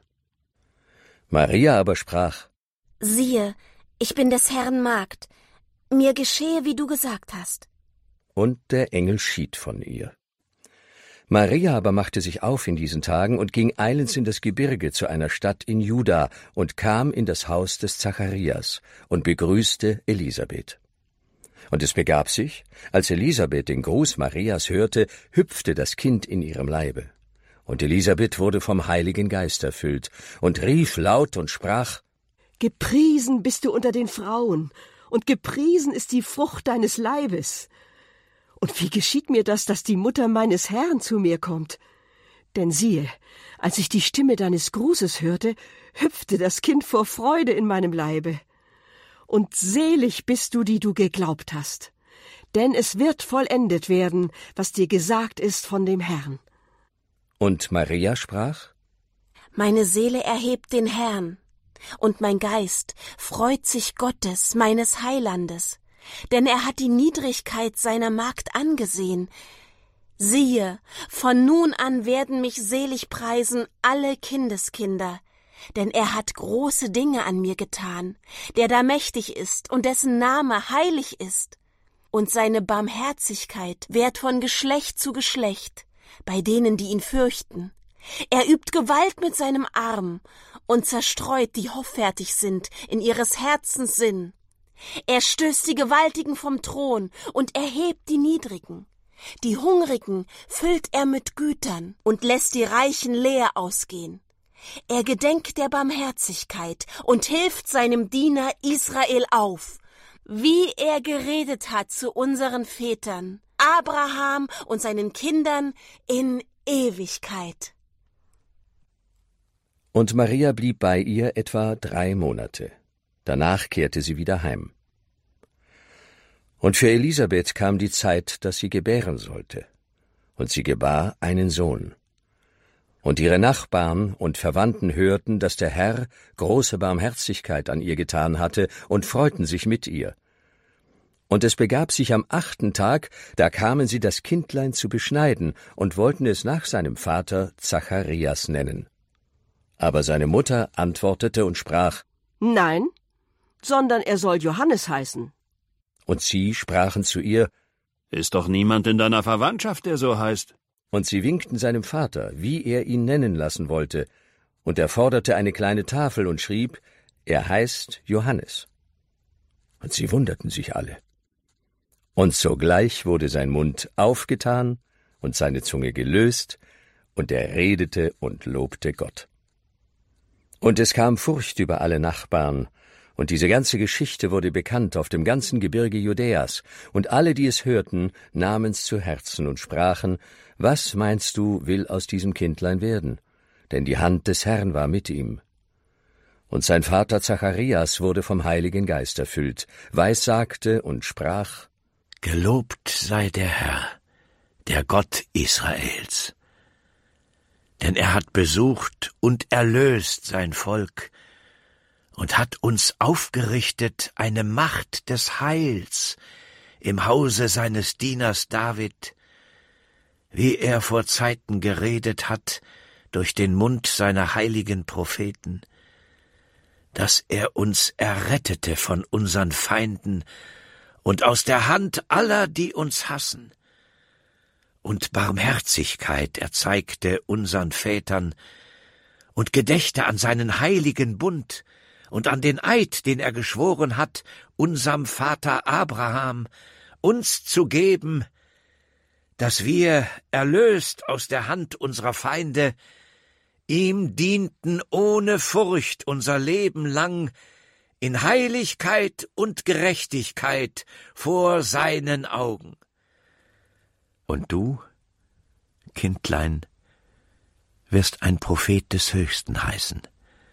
Speaker 17: Maria aber sprach:
Speaker 18: Siehe, ich bin des Herrn Magd, mir geschehe, wie du gesagt hast.
Speaker 17: Und der Engel schied von ihr. Maria aber machte sich auf in diesen Tagen und ging eilends in das Gebirge zu einer Stadt in Juda und kam in das Haus des Zacharias und begrüßte Elisabeth. Und es begab sich, als Elisabeth den Gruß Marias hörte, hüpfte das Kind in ihrem Leibe. Und Elisabeth wurde vom Heiligen Geist erfüllt und rief laut und sprach:
Speaker 15: Gepriesen bist du unter den Frauen, und gepriesen ist die Frucht deines Leibes. Und wie geschieht mir das, dass die Mutter meines Herrn zu mir kommt? Denn siehe, als ich die Stimme deines Grußes hörte, hüpfte das Kind vor Freude in meinem Leibe. Und selig bist du, die du geglaubt hast. Denn es wird vollendet werden, was dir gesagt ist von dem Herrn.
Speaker 17: Und Maria sprach:
Speaker 18: Meine Seele erhebt den Herrn, und mein Geist freut sich Gottes, meines Heilandes. Denn er hat die Niedrigkeit seiner Magd angesehen. Siehe, von nun an werden mich selig preisen alle Kindeskinder, denn er hat große Dinge an mir getan, der da mächtig ist und dessen Name heilig ist. Und seine Barmherzigkeit währt von Geschlecht zu Geschlecht, bei denen, die ihn fürchten. Er übt Gewalt mit seinem Arm und zerstreut, die hoffärtig sind, in ihres Herzens Sinn. Er stößt die Gewaltigen vom Thron und erhebt die Niedrigen. Die Hungrigen füllt er mit Gütern und lässt die Reichen leer ausgehen. Er gedenkt der Barmherzigkeit und hilft seinem Diener Israel auf, wie er geredet hat zu unseren Vätern, Abraham und seinen Kindern in Ewigkeit.
Speaker 17: Und Maria blieb bei ihr etwa 3 Monate. Danach kehrte sie wieder heim. Und für Elisabeth kam die Zeit, dass sie gebären sollte. Und sie gebar einen Sohn. Und ihre Nachbarn und Verwandten hörten, dass der Herr große Barmherzigkeit an ihr getan hatte, und freuten sich mit ihr. Und es begab sich am 8. Tag, da kamen sie das Kindlein zu beschneiden und wollten es nach seinem Vater Zacharias nennen. Aber seine Mutter antwortete und sprach:
Speaker 15: Nein, sondern er soll Johannes heißen.
Speaker 17: Und sie sprachen zu ihr:
Speaker 8: Ist doch niemand in deiner Verwandtschaft, der so heißt.
Speaker 17: Und sie winkten seinem Vater, wie er ihn nennen lassen wollte, und er forderte eine kleine Tafel und schrieb: Er heißt Johannes. Und sie wunderten sich alle. Und sogleich wurde sein Mund aufgetan und seine Zunge gelöst, und er redete und lobte Gott. Und es kam Furcht über alle Nachbarn, und diese ganze Geschichte wurde bekannt auf dem ganzen Gebirge Judäas, und alle, die es hörten, nahmen's zu Herzen und sprachen: Was meinst du, will aus diesem Kindlein werden? Denn die Hand des Herrn war mit ihm. Und sein Vater Zacharias wurde vom Heiligen Geist erfüllt, weissagte und sprach:
Speaker 5: Gelobt sei der Herr, der Gott Israels. Denn er hat besucht und erlöst sein Volk und hat uns aufgerichtet eine Macht des Heils im Hause seines Dieners David, wie er vor Zeiten geredet hat durch den Mund seiner heiligen Propheten, dass er uns errettete von unseren Feinden und aus der Hand aller, die uns hassen, und Barmherzigkeit erzeigte unseren Vätern und gedächte an seinen heiligen Bund und an den Eid, den er geschworen hat, unserem Vater Abraham, uns zu geben, dass wir, erlöst aus der Hand unserer Feinde, ihm dienten ohne Furcht unser Leben lang, in Heiligkeit und Gerechtigkeit vor seinen Augen. Und du, Kindlein, wirst ein Prophet des Höchsten heißen,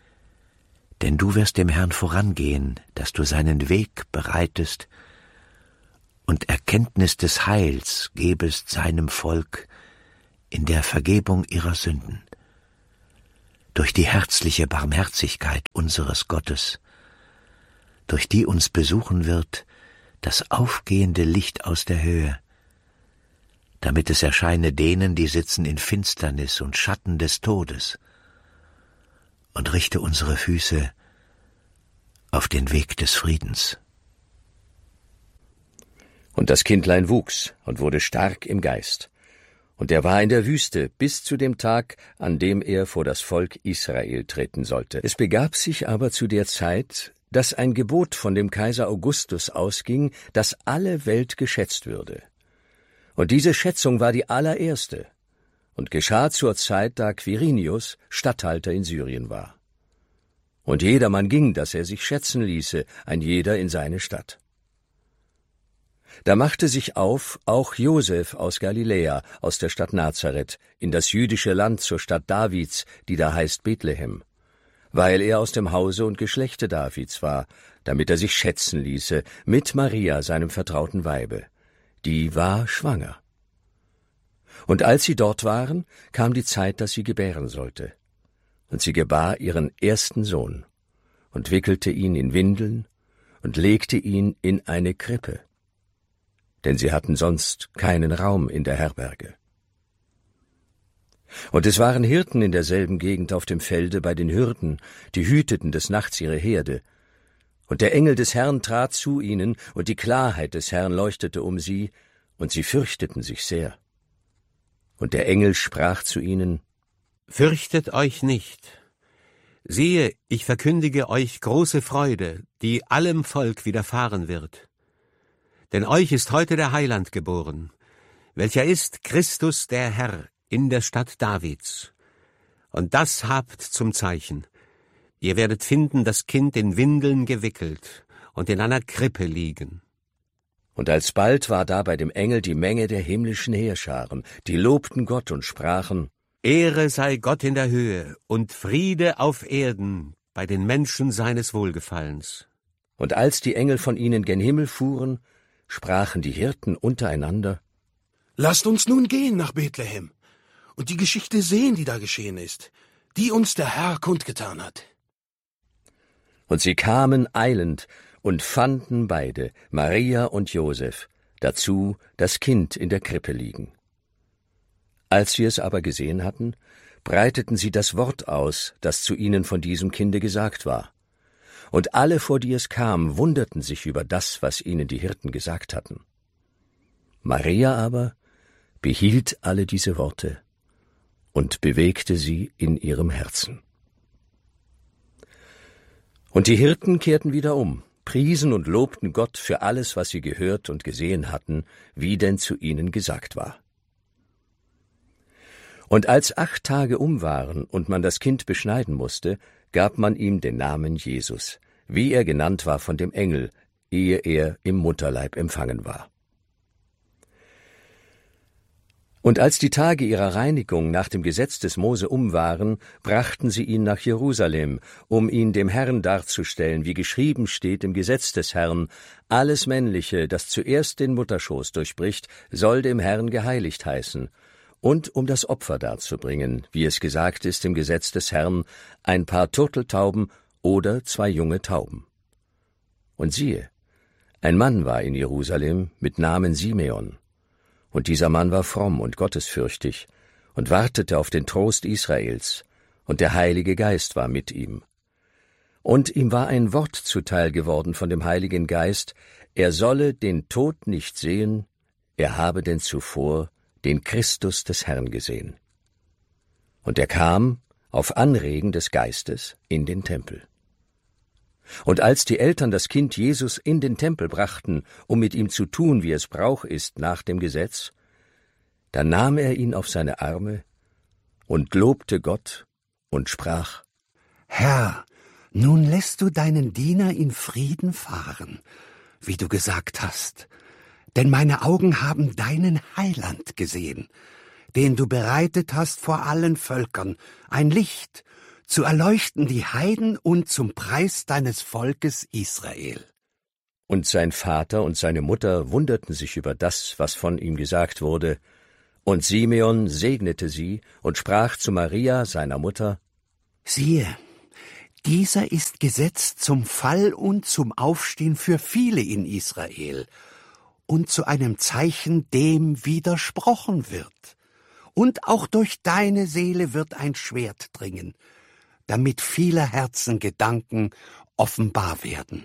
Speaker 5: denn du wirst dem Herrn vorangehen, dass du seinen Weg bereitest und Erkenntnis des Heils gebest seinem Volk in der Vergebung ihrer Sünden, durch die herzliche Barmherzigkeit unseres Gottes, durch die uns besuchen wird das aufgehende Licht aus der Höhe, damit es erscheine denen, die sitzen in Finsternis und Schatten des Todes, und richte unsere Füße auf den Weg des Friedens.
Speaker 17: Und das Kindlein wuchs und wurde stark im Geist. Und er war in der Wüste bis zu dem Tag, an dem er vor das Volk Israel treten sollte. Es begab sich aber zu der Zeit, dass ein Gebot von dem Kaiser Augustus ausging, dass alle Welt geschätzt würde. Und diese Schätzung war die allererste und geschah zur Zeit, da Quirinius Statthalter in Syrien war. Und jedermann ging, dass er sich schätzen ließe, ein jeder in seine Stadt. Da machte sich auf auch Josef aus Galiläa, aus der Stadt Nazareth, in das jüdische Land zur Stadt Davids, die da heißt Bethlehem, weil er aus dem Hause und Geschlechte Davids war, damit er sich schätzen ließe mit Maria, seinem vertrauten Weibe. Die war schwanger. Und als sie dort waren, kam die Zeit, dass sie gebären sollte. Und sie gebar ihren ersten Sohn und wickelte ihn in Windeln und legte ihn in eine Krippe, denn sie hatten sonst keinen Raum in der Herberge. Und es waren Hirten in derselben Gegend auf dem Felde bei den Hürden, die hüteten des Nachts ihre Herde. Und der Engel des Herrn trat zu ihnen, und die Klarheit des Herrn leuchtete um sie, und sie fürchteten sich sehr. Und der Engel sprach zu ihnen:
Speaker 16: Fürchtet euch nicht. Siehe, ich verkündige euch große Freude, die allem Volk widerfahren wird. Denn euch ist heute der Heiland geboren, welcher ist Christus der Herr in der Stadt Davids. Und das habt zum Zeichen: Ihr werdet finden das Kind in Windeln gewickelt und in einer Krippe liegen.
Speaker 17: Und alsbald war da bei dem Engel die Menge der himmlischen Heerscharen, die lobten Gott und sprachen:
Speaker 16: Ehre sei Gott in der Höhe und Friede auf Erden bei den Menschen seines Wohlgefallens.
Speaker 17: Und als die Engel von ihnen gen Himmel fuhren, sprachen die Hirten untereinander:
Speaker 14: Lasst uns nun gehen nach Bethlehem und die Geschichte sehen, die da geschehen ist, die uns der Herr kundgetan hat.
Speaker 17: Und sie kamen eilend und fanden beide, Maria und Josef, dazu das Kind in der Krippe liegen. Als sie es aber gesehen hatten, breiteten sie das Wort aus, das zu ihnen von diesem Kinde gesagt war. Und alle, vor die es kam, wunderten sich über das, was ihnen die Hirten gesagt hatten. Maria aber behielt alle diese Worte und bewegte sie in ihrem Herzen. Und die Hirten kehrten wieder um, priesen und lobten Gott für alles, was sie gehört und gesehen hatten, wie denn zu ihnen gesagt war. Und als 8 Tage um waren und man das Kind beschneiden musste, gab man ihm den Namen Jesus, wie er genannt war von dem Engel, ehe er im Mutterleib empfangen war. Und als die Tage ihrer Reinigung nach dem Gesetz des Mose um waren, brachten sie ihn nach Jerusalem, um ihn dem Herrn darzustellen, wie geschrieben steht im Gesetz des Herrn: Alles Männliche, das zuerst den Mutterschoß durchbricht, soll dem Herrn geheiligt heißen. Und um das Opfer darzubringen, wie es gesagt ist im Gesetz des Herrn, ein paar Turteltauben oder 2 junge Tauben. Und siehe, ein Mann war in Jerusalem mit Namen Simeon. Und dieser Mann war fromm und gottesfürchtig und wartete auf den Trost Israels, und der Heilige Geist war mit ihm. Und ihm war ein Wort zuteil geworden von dem Heiligen Geist: Er solle den Tod nicht sehen, er habe denn zuvor den Christus des Herrn gesehen. Und er kam auf Anregen des Geistes in den Tempel. Und als die Eltern das Kind Jesus in den Tempel brachten, um mit ihm zu tun, wie es Brauch ist nach dem Gesetz, da nahm er ihn auf seine Arme und lobte Gott und sprach:
Speaker 19: Herr, nun lässt du deinen Diener in Frieden fahren, wie du gesagt hast. Denn meine Augen haben deinen Heiland gesehen, den du bereitet hast vor allen Völkern, ein Licht, zu erleuchten die Heiden und zum Preis deines Volkes Israel.
Speaker 17: Und sein Vater und seine Mutter wunderten sich über das, was von ihm gesagt wurde, Und Simeon segnete sie und sprach zu Maria, seiner Mutter:
Speaker 19: Siehe, dieser ist gesetzt zum Fall und zum Aufstehen für viele in Israel und zu einem Zeichen, dem widersprochen wird. Und auch durch deine Seele wird ein Schwert dringen, damit vieler Herzen Gedanken offenbar werden.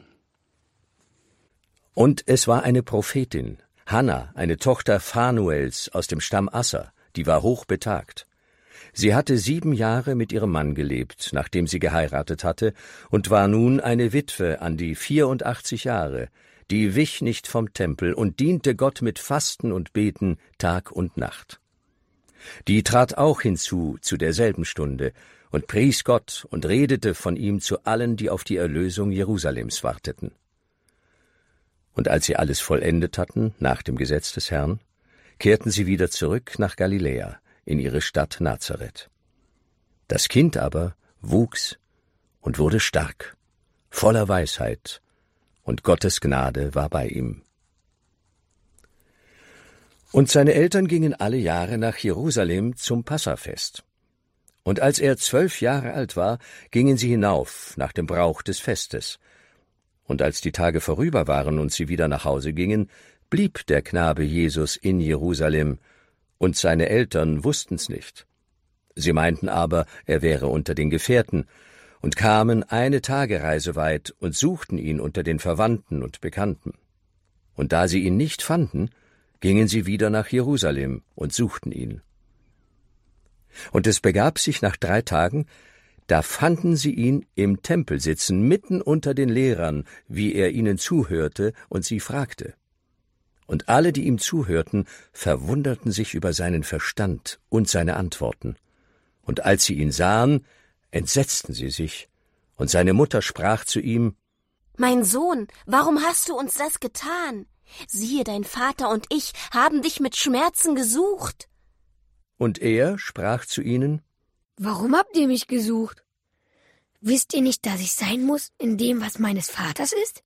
Speaker 17: Und es war eine Prophetin, Hanna, eine Tochter Phanuels aus dem Stamm Asser, die war hochbetagt. Sie hatte 7 Jahre mit ihrem Mann gelebt, nachdem sie geheiratet hatte, und war nun eine Witwe an die 84 Jahre, die wich nicht vom Tempel und diente Gott mit Fasten und Beten Tag und Nacht. Die trat auch hinzu zu derselben Stunde und pries Gott und redete von ihm zu allen, die auf die Erlösung Jerusalems warteten. Und als sie alles vollendet hatten, nach dem Gesetz des Herrn, kehrten sie wieder zurück nach Galiläa, in ihre Stadt Nazareth. Das Kind aber wuchs und wurde stark, voller Weisheit, und Gottes Gnade war bei ihm. Und seine Eltern gingen alle Jahre nach Jerusalem zum Passafest. Und als er 12 Jahre alt war, gingen sie hinauf nach dem Brauch des Festes. Und als die Tage vorüber waren und sie wieder nach Hause gingen, blieb der Knabe Jesus in Jerusalem, und seine Eltern wussten's nicht. Sie meinten aber, er wäre unter den Gefährten, und kamen eine Tagereise weit und suchten ihn unter den Verwandten und Bekannten. Und da sie ihn nicht fanden, gingen sie wieder nach Jerusalem und suchten ihn. Und es begab sich nach 3 Tagen, da fanden sie ihn im Tempel sitzen, mitten unter den Lehrern, wie er ihnen zuhörte und sie fragte. Und alle, die ihm zuhörten, verwunderten sich über seinen Verstand und seine Antworten. Und als sie ihn sahen, entsetzten sie sich. Und seine Mutter sprach zu ihm:
Speaker 18: »Mein Sohn, warum hast du uns das getan? Siehe, dein Vater und ich haben dich mit Schmerzen gesucht.«
Speaker 17: Und er sprach zu ihnen:
Speaker 20: »Warum habt ihr mich gesucht? Wisst ihr nicht, dass ich sein muss in dem, was meines Vaters ist?«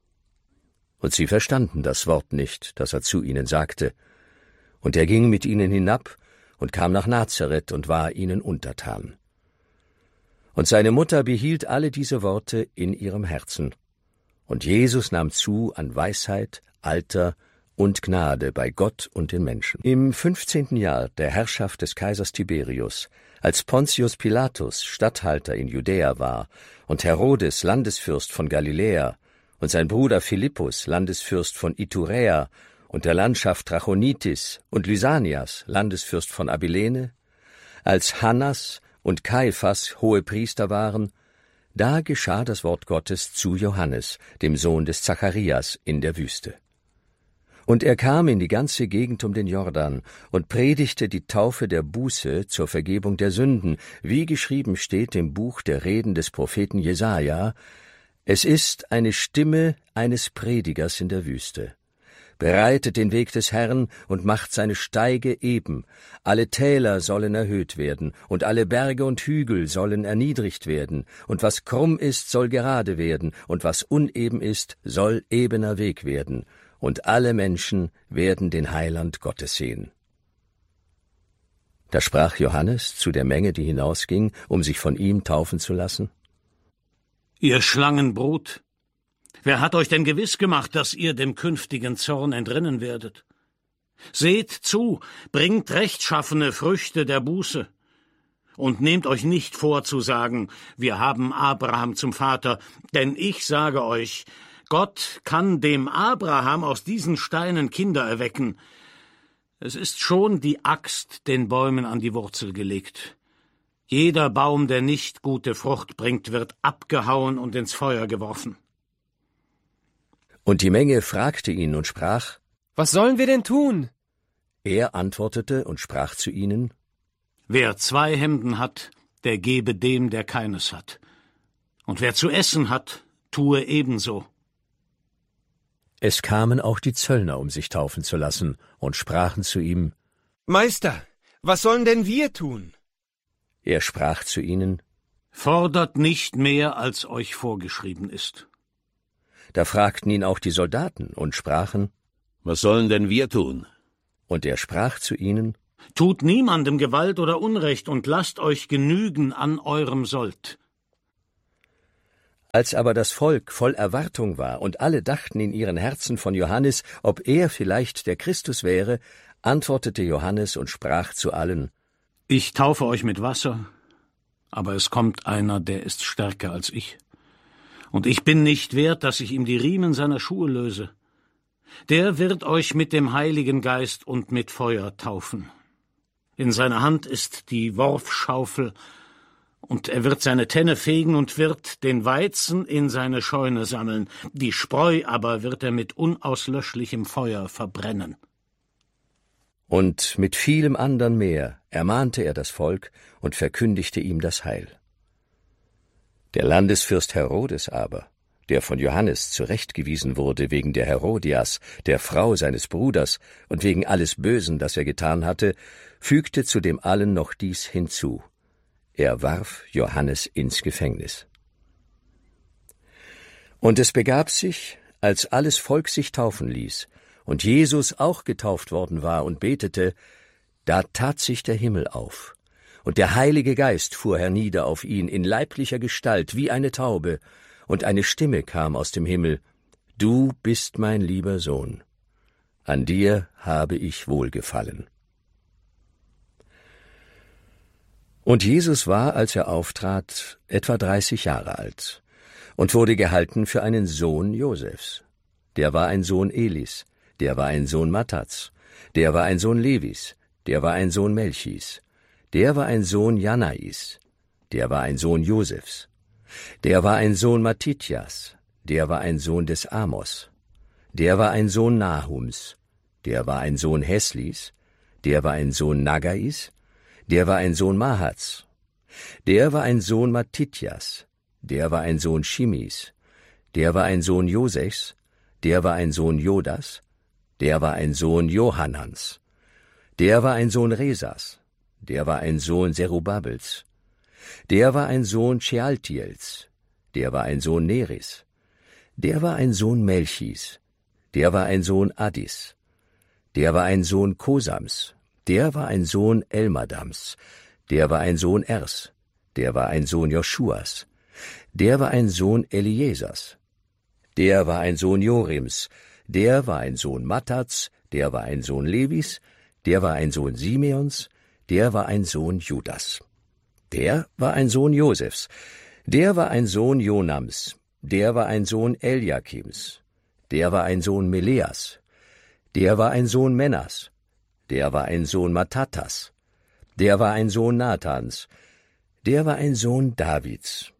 Speaker 17: Und sie verstanden das Wort nicht, das er zu ihnen sagte. Und er ging mit ihnen hinab und kam nach Nazareth und war ihnen untertan. Und seine Mutter behielt alle diese Worte in ihrem Herzen. Und Jesus nahm zu an Weisheit, Alter und Gnade bei Gott und den Menschen. Im 15. Jahr der Herrschaft des Kaisers Tiberius, als Pontius Pilatus Statthalter in Judäa war und Herodes Landesfürst von Galiläa und sein Bruder Philippus Landesfürst von Iturea und der Landschaft Trachonitis und Lysanias Landesfürst von Abilene, als Hannas und Kaiphas Hohepriester waren, da geschah das Wort Gottes zu Johannes, dem Sohn des Zacharias, in der Wüste. Und er kam in die ganze Gegend um den Jordan und predigte die Taufe der Buße zur Vergebung der Sünden, wie geschrieben steht im Buch der Reden des Propheten Jesaja: Es ist eine Stimme eines Predigers in der Wüste. Bereitet den Weg des Herrn und macht seine Steige eben. Alle Täler sollen erhöht werden, und alle Berge und Hügel sollen erniedrigt werden, und was krumm ist, soll gerade werden, und was uneben ist, soll ebener Weg werden. Und alle Menschen werden den Heiland Gottes sehen. Da sprach Johannes zu der Menge, die hinausging, um sich von ihm taufen zu lassen:
Speaker 8: Ihr Schlangenbrut, wer hat euch denn gewiss gemacht, dass ihr dem künftigen Zorn entrinnen werdet? Seht zu, bringt rechtschaffene Früchte der Buße. Und nehmt euch nicht vor zu sagen, wir haben Abraham zum Vater, denn ich sage euch, Gott kann dem Abraham aus diesen Steinen Kinder erwecken. Es ist schon die Axt den Bäumen an die Wurzel gelegt. Jeder Baum, der nicht gute Frucht bringt, wird abgehauen und ins Feuer geworfen.
Speaker 17: Und die Menge fragte ihn und sprach:
Speaker 2: Was sollen wir denn tun?
Speaker 17: Er antwortete und sprach zu ihnen:
Speaker 8: Wer 2 Hemden hat, der gebe dem, der keines hat. Und wer zu essen hat, tue ebenso.
Speaker 17: Es kamen auch die Zöllner, um sich taufen zu lassen, und sprachen zu ihm:
Speaker 13: Meister, was sollen denn wir tun?
Speaker 17: Er sprach zu ihnen:
Speaker 8: Fordert nicht mehr, als euch vorgeschrieben ist.
Speaker 17: Da fragten ihn auch die Soldaten und sprachen:
Speaker 11: Was sollen denn wir tun?
Speaker 17: Und er sprach zu ihnen:
Speaker 8: Tut niemandem Gewalt oder Unrecht und lasst euch genügen an eurem Sold.
Speaker 17: Als aber das Volk voll Erwartung war und alle dachten in ihren Herzen von Johannes, ob er vielleicht der Christus wäre, antwortete Johannes und sprach zu allen:
Speaker 8: Ich taufe euch mit Wasser, aber es kommt einer, der ist stärker als ich. Und ich bin nicht wert, dass ich ihm die Riemen seiner Schuhe löse. Der wird euch mit dem Heiligen Geist und mit Feuer taufen. In seiner Hand ist die Worfschaufel, und er wird seine Tenne fegen und wird den Weizen in seine Scheune sammeln, die Spreu aber wird er mit unauslöschlichem Feuer verbrennen.
Speaker 17: Und mit vielem andern mehr ermahnte er das Volk und verkündigte ihm das Heil. Der Landesfürst Herodes aber, der von Johannes zurechtgewiesen wurde wegen der Herodias, der Frau seines Bruders, und wegen alles Bösen, das er getan hatte, fügte zu dem allen noch dies hinzu: Er warf Johannes ins Gefängnis. Und es begab sich, als alles Volk sich taufen ließ und Jesus auch getauft worden war und betete, da tat sich der Himmel auf, und der Heilige Geist fuhr hernieder auf ihn in leiblicher Gestalt wie eine Taube, und eine Stimme kam aus dem Himmel: Du bist mein lieber Sohn, an dir habe ich wohlgefallen. Und Jesus war, als er auftrat, etwa 30 Jahre alt und wurde gehalten für einen Sohn Josefs. Der war ein Sohn Elis, der war ein Sohn Mattats, der war ein Sohn Levis, der war ein Sohn Melchis, der war ein Sohn Janais, der war ein Sohn Josefs, der war ein Sohn Mattithias, der war ein Sohn des Amos, der war ein Sohn Nahums, der war ein Sohn Heslis, der war ein Sohn Nagais, der war ein Sohn Mahats, der war ein Sohn Mattithias, der war ein Sohn Shimis, der war ein Sohn Josechs, der war ein Sohn Jodas, der war ein Sohn Johannans, der war ein Sohn Resas, der war ein Sohn Zerubabels, der war ein Sohn Shealtiels, der war ein Sohn Neris, der war ein Sohn Melchis, der war ein Sohn Addis, der war ein Sohn Kosams, der war ein Sohn Elmadams, der war ein Sohn Ers, der war ein Sohn Joschuas, der war ein Sohn Eliesers, der war ein Sohn Jorims, der war ein Sohn Mattats, der war ein Sohn Levis, der war ein Sohn Simeons, der war ein Sohn Judas, der war ein Sohn Josefs, der war ein Sohn Jonams, der war ein Sohn Eliakims, der war ein Sohn Meleas, der war ein Sohn Menas, der war ein Sohn Mattattas, der war ein Sohn Nathans, der war ein Sohn Davids,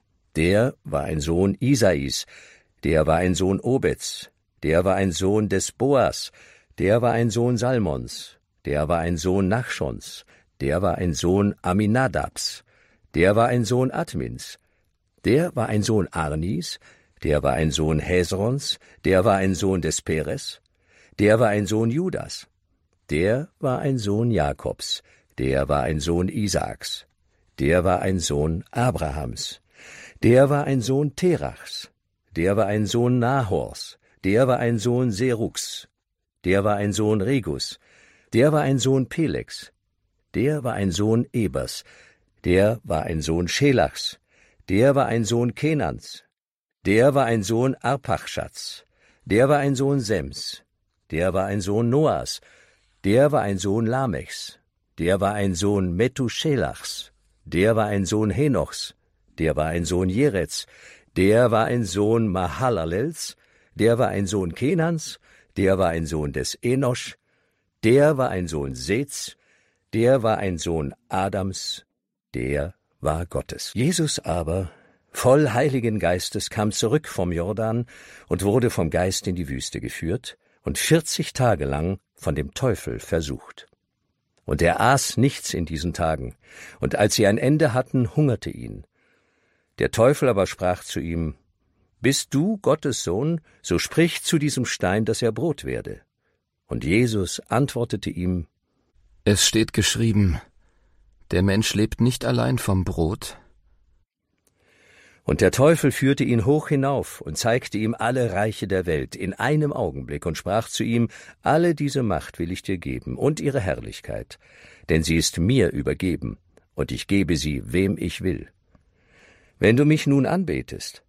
Speaker 17: der war ein Sohn Isais, der war ein Sohn Obeds, der war ein Sohn des Boas, der war ein Sohn Salmons, der war ein Sohn Nachschons, der war ein Sohn Aminadabs, der war ein Sohn Admins, der war ein Sohn Arnis, der war ein Sohn Hesrons, der war ein Sohn des Peres, der war ein Sohn Judas, der war ein Sohn Jakobs, der war ein Sohn Isaaks, der war ein Sohn Abrahams, der war ein Sohn Terachs, der war ein Sohn Nahors, der war ein Sohn Serugs, der war ein Sohn Regus, der war ein Sohn Pelegs, der war ein Sohn Ebers, der war ein Sohn Schelachs, der war ein Sohn Kenans, der war ein Sohn Arpachschats, der war ein Sohn Sems, der war ein Sohn Noas, der war ein Sohn Lamechs, der war ein Sohn Methuselachs, der war ein Sohn Henochs, der war ein Sohn Jerets, der war ein Sohn Mahalalels, der war ein Sohn Kenans, der war ein Sohn des Enosch, der war ein Sohn Seths, der war ein Sohn Adams, der war Gottes. Jesus aber, voll Heiligen Geistes, kam zurück vom Jordan und wurde vom Geist in die Wüste geführt und 40 Tage lang von dem Teufel versucht. Und er aß nichts in diesen Tagen, und als sie ein Ende hatten, hungerte ihn. Der Teufel aber sprach zu ihm: Bist du Gottes Sohn, so sprich zu diesem Stein, dass er Brot werde. Und Jesus antwortete ihm:
Speaker 3: Es steht geschrieben, der Mensch lebt nicht allein vom Brot.
Speaker 17: Und der Teufel führte ihn hoch hinauf und zeigte ihm alle Reiche der Welt in einem Augenblick und sprach zu ihm: Alle diese Macht will ich dir geben und ihre Herrlichkeit, denn sie ist mir übergeben, und ich gebe sie, wem ich will. Wenn du mich nun anbetest,